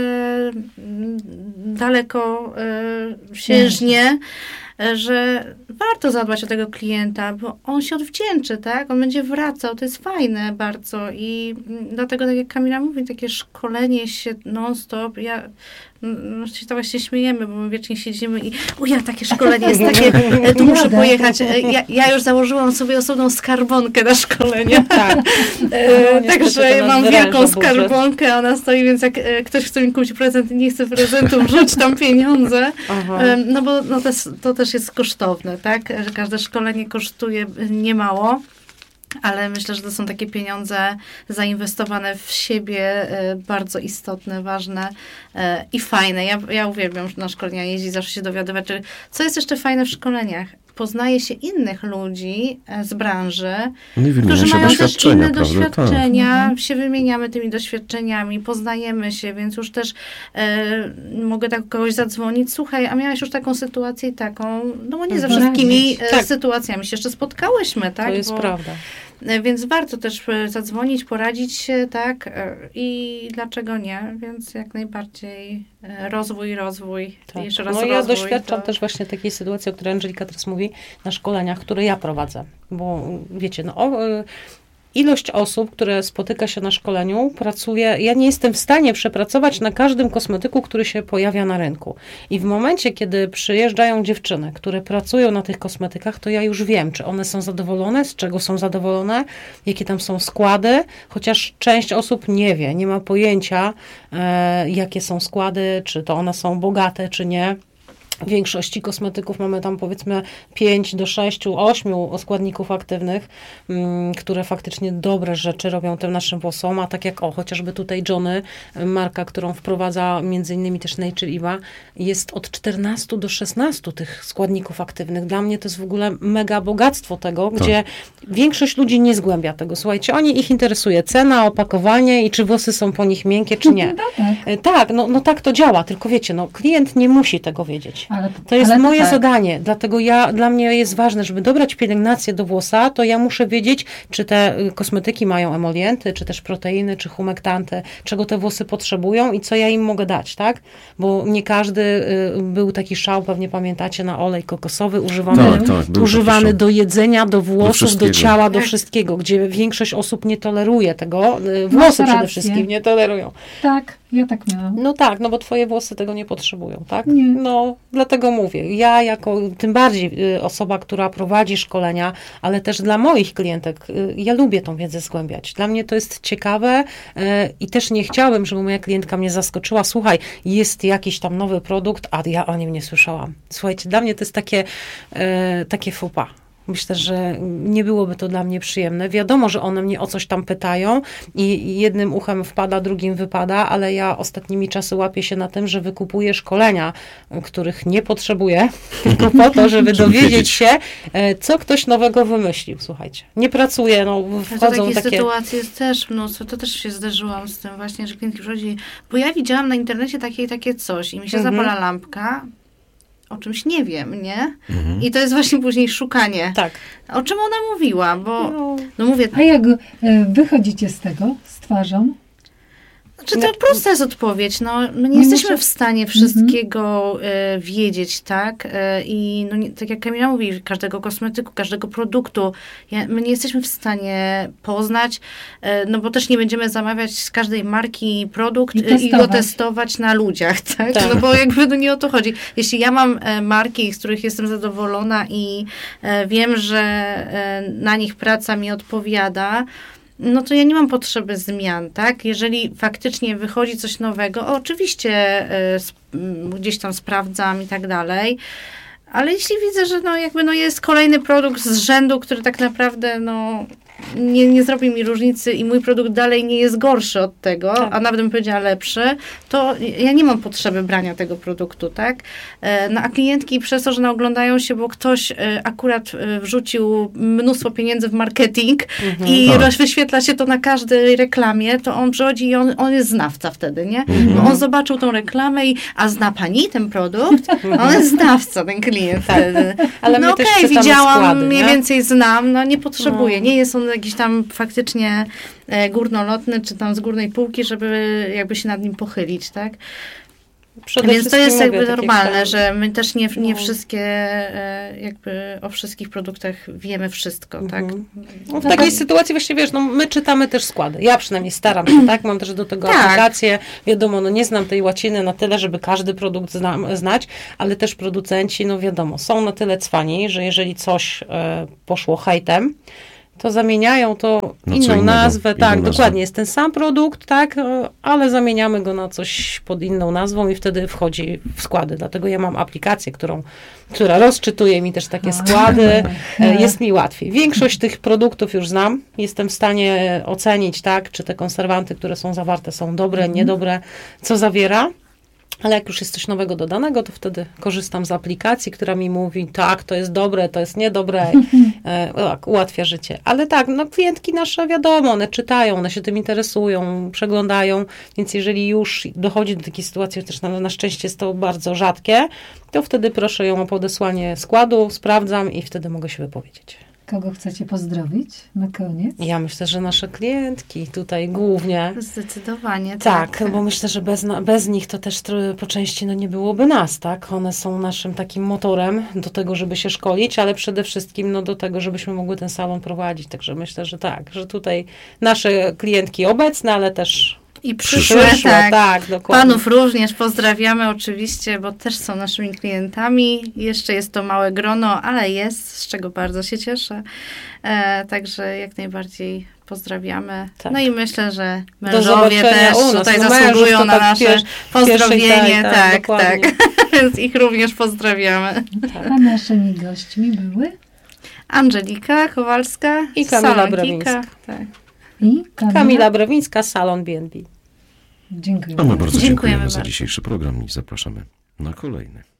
daleko e, siężnie, e, że warto zadbać o tego klienta, bo on się odwdzięczy, tak? On będzie wracał, to jest fajne bardzo i dlatego, tak jak Kamila mówi, takie szkolenie się non-stop, ja no, się to właśnie śmiejemy, bo my wiecznie siedzimy i o ja, takie szkolenie jest takie, tu muszę pojechać. Ja, ja już założyłam sobie osobną skarbonkę na szkolenie. Tak. e, no, Także mam wielką skarbonkę, ona stoi, więc jak e, ktoś chce mi kupić prezent i nie chce prezentu, wrzuć tam pieniądze. E, no bo no, to, to też jest kosztowne, tak? Że każde szkolenie kosztuje niemało. Ale myślę, że to są takie pieniądze zainwestowane w siebie, e, bardzo istotne, ważne e, i fajne. Ja, ja uwielbiam na szkolenia jeździć, zawsze się dowiadywać. Czy, co jest jeszcze fajne w szkoleniach? Poznaje się innych ludzi e, z branży, no którzy mają też inne prawda? doświadczenia. Tak. Się wymieniamy tymi doświadczeniami, poznajemy się, więc już też e, mogę tak kogoś zadzwonić. Słuchaj, a miałaś już taką sytuację i taką, no bo nie ze wszystkimi e, tak. sytuacjami się jeszcze spotkałyśmy, tak? To jest bo, prawda. Więc warto też zadzwonić, poradzić się, tak? I dlaczego nie? Więc jak najbardziej rozwój, rozwój. Tak. Jeszcze raz no rozwój. Ja doświadczam to... też właśnie takiej sytuacji, o której Angelika teraz mówi, na szkoleniach, które ja prowadzę. Bo wiecie, no o, ilość osób, które spotyka się na szkoleniu, pracuje, ja nie jestem w stanie przepracować na każdym kosmetyku, który się pojawia na rynku. I w momencie, kiedy przyjeżdżają dziewczyny, które pracują na tych kosmetykach, to ja już wiem, czy one są zadowolone, z czego są zadowolone, jakie tam są składy, chociaż część osób nie wie, nie ma pojęcia, e, jakie są składy, czy to one są bogate, czy nie. W większości kosmetyków mamy tam powiedzmy pięć do sześciu, ośmiu składników aktywnych, m, które faktycznie dobre rzeczy robią tym naszym włosom, a tak jak o, chociażby tutaj Johnny, marka, którą wprowadza między innymi też Nature Eva, jest od czternastu do szesnastu tych składników aktywnych. Dla mnie to jest w ogóle mega bogactwo tego, tak. gdzie większość ludzi nie zgłębia tego. Słuchajcie, oni ich interesuje cena, opakowanie i czy włosy są po nich miękkie, czy nie. No tak, tak no, no tak to działa, tylko wiecie, no klient nie musi tego wiedzieć. Ale, to jest ale moje tak. zadanie, dlatego ja, dla mnie jest ważne, żeby dobrać pielęgnację do włosa, to ja muszę wiedzieć, czy te kosmetyki mają emolienty, czy też proteiny, czy humektanty, czego te włosy potrzebują i co ja im mogę dać, tak? Bo nie każdy y, był taki szał, pewnie pamiętacie, na olej kokosowy używany, tak, tak, używany do jedzenia, do włosów, do, do ciała, do tak. wszystkiego, gdzie większość osób nie toleruje tego, y, włosy przede wszystkim nie tolerują. Tak, ja tak miałam. No tak, no bo twoje włosy tego nie potrzebują, tak? Nie. No, dlatego mówię, ja jako, tym bardziej y, osoba, która prowadzi szkolenia, ale też dla moich klientek, y, ja lubię tą wiedzę zgłębiać. Dla mnie to jest ciekawe y, i też nie chciałabym, żeby moja klientka mnie zaskoczyła. Słuchaj, jest jakiś tam nowy produkt, a ja o nim nie słyszałam. Słuchajcie, dla mnie to jest takie, y, takie faux pas. Myślę, że nie byłoby to dla mnie przyjemne. Wiadomo, że one mnie o coś tam pytają i jednym uchem wpada, drugim wypada, ale ja ostatnimi czasy łapię się na tym, że wykupuję szkolenia, których nie potrzebuję, tylko po to, żeby dowiedzieć się, co ktoś nowego wymyślił. Słuchajcie, nie pracuję, no wchodzą takie... takie... sytuacje jest też mnóstwo, to też się zdarzyłam z tym właśnie, że klientki przychodzi, bo ja widziałam na internecie takie i takie coś i mi się mhm. zapala lampka, o czymś nie wiem, nie? Mhm. I to jest właśnie później szukanie. Tak. O czym ona mówiła, bo no. no mówię... A jak e, wychodzicie z tego, z twarzą? Znaczy, to prosta jest odpowiedź. No, my nie, Nie jesteśmy muszę- w stanie wszystkiego e, wiedzieć, tak? E, I no, nie, tak jak Kamila mówi, każdego kosmetyku, każdego produktu, ja, my nie jesteśmy w stanie poznać, e, no bo też nie będziemy zamawiać z każdej marki produkt I e, i go testować. testować na ludziach, tak? Tak. No bo jakby no nie o to chodzi. Jeśli ja mam e, marki, z których jestem zadowolona i e, wiem, że e, na nich praca mi odpowiada, no to ja nie mam potrzeby zmian, tak? Jeżeli faktycznie wychodzi coś nowego, oczywiście y, sp- m, gdzieś tam sprawdzam i tak dalej, ale jeśli widzę, że no jakby no jest kolejny produkt z rzędu, który tak naprawdę no nie, nie zrobi mi różnicy i mój produkt dalej nie jest gorszy od tego, Tak. a nawet bym powiedziała lepszy, to ja nie mam potrzeby brania tego produktu, tak? E, No a klientki przez to, że naoglądają się, bo ktoś e, akurat e, wrzucił mnóstwo pieniędzy w marketing i Tak. roz- wyświetla się to na każdej reklamie, to on przychodzi i on, on jest znawca wtedy, nie? Bo on zobaczył tą reklamę i, a zna pani ten produkt? A on jest znawca, ten klient wtedy. Ale my no też okej, czytamy widziałam, składy, mniej nie? więcej znam, no nie potrzebuję. No. Nie jest on jakiś tam faktycznie e, górnolotny, czy tam z górnej półki, żeby jakby się nad nim pochylić, tak? Przede Więc to wszystkim jest jakby mówię, tak jak normalne, tam- że my też nie, nie No. wszystkie, e, jakby o wszystkich produktach wiemy wszystko, tak? Mhm. No, w takiej sytuacji właśnie, wiesz, no my czytamy też składy. Ja przynajmniej staram się, tak? Mam też do tego Tak. aplikację. Wiadomo, no nie znam tej łaciny na tyle, żeby każdy produkt zna, znać, ale też producenci, no wiadomo, są na tyle cwani, że jeżeli coś e, poszło hejtem, to zamieniają to Na co inną innego, nazwę, inną tak, nazwę. dokładnie, jest ten sam produkt, tak, e, ale zamieniamy go na coś pod inną nazwą i wtedy wchodzi w składy. Dlatego ja mam aplikację, którą, która rozczytuje mi też takie składy, e, jest mi łatwiej. Większość tych produktów już znam, jestem w stanie ocenić, tak, czy te konserwanty, które są zawarte, są dobre, niedobre, co zawiera. Ale jak już jest coś nowego dodanego, to wtedy korzystam z aplikacji, która mi mówi, tak, to jest dobre, to jest niedobre, e, tak, ułatwia życie. Ale tak, no klientki nasze, wiadomo, one czytają, one się tym interesują, przeglądają, więc jeżeli już dochodzi do takiej sytuacji, też na, na szczęście jest to bardzo rzadkie, to wtedy proszę ją o podesłanie składu, sprawdzam i wtedy mogę się wypowiedzieć. Kogo chcecie pozdrowić na koniec? Ja myślę, że nasze klientki tutaj głównie. Zdecydowanie. Tak, no bo myślę, że bez, na- bez nich to też tro- po części no nie byłoby nas, tak? One są naszym takim motorem do tego, żeby się szkolić, ale przede wszystkim no do tego, żebyśmy mogły ten salon prowadzić. Także myślę, że tak, że tutaj nasze klientki obecne, ale też I przyszłe, przyszłe, tak. tak, dokładnie. Panów również pozdrawiamy oczywiście, bo też są naszymi klientami. Jeszcze jest to małe grono, ale jest, z czego bardzo się cieszę. E, także jak najbardziej pozdrawiamy. Tak. No i myślę, że Do mężowie zobaczenia też u nas. tutaj No mężów zasługują to na tak nasze pier- pozdrowienie. pierwszej, tak, Tak, dokładnie. tak. Więc ich również pozdrawiamy. A naszymi gośćmi były Angelika Kowalska I Kamila Salon Brewińska. Kika. Tak. i Kamila. Kamila Brewińska, Salon B and B. Dziękuję. A my bardzo Dziękujemy dziękujemy za bardzo. dzisiejszy program i zapraszamy na kolejny.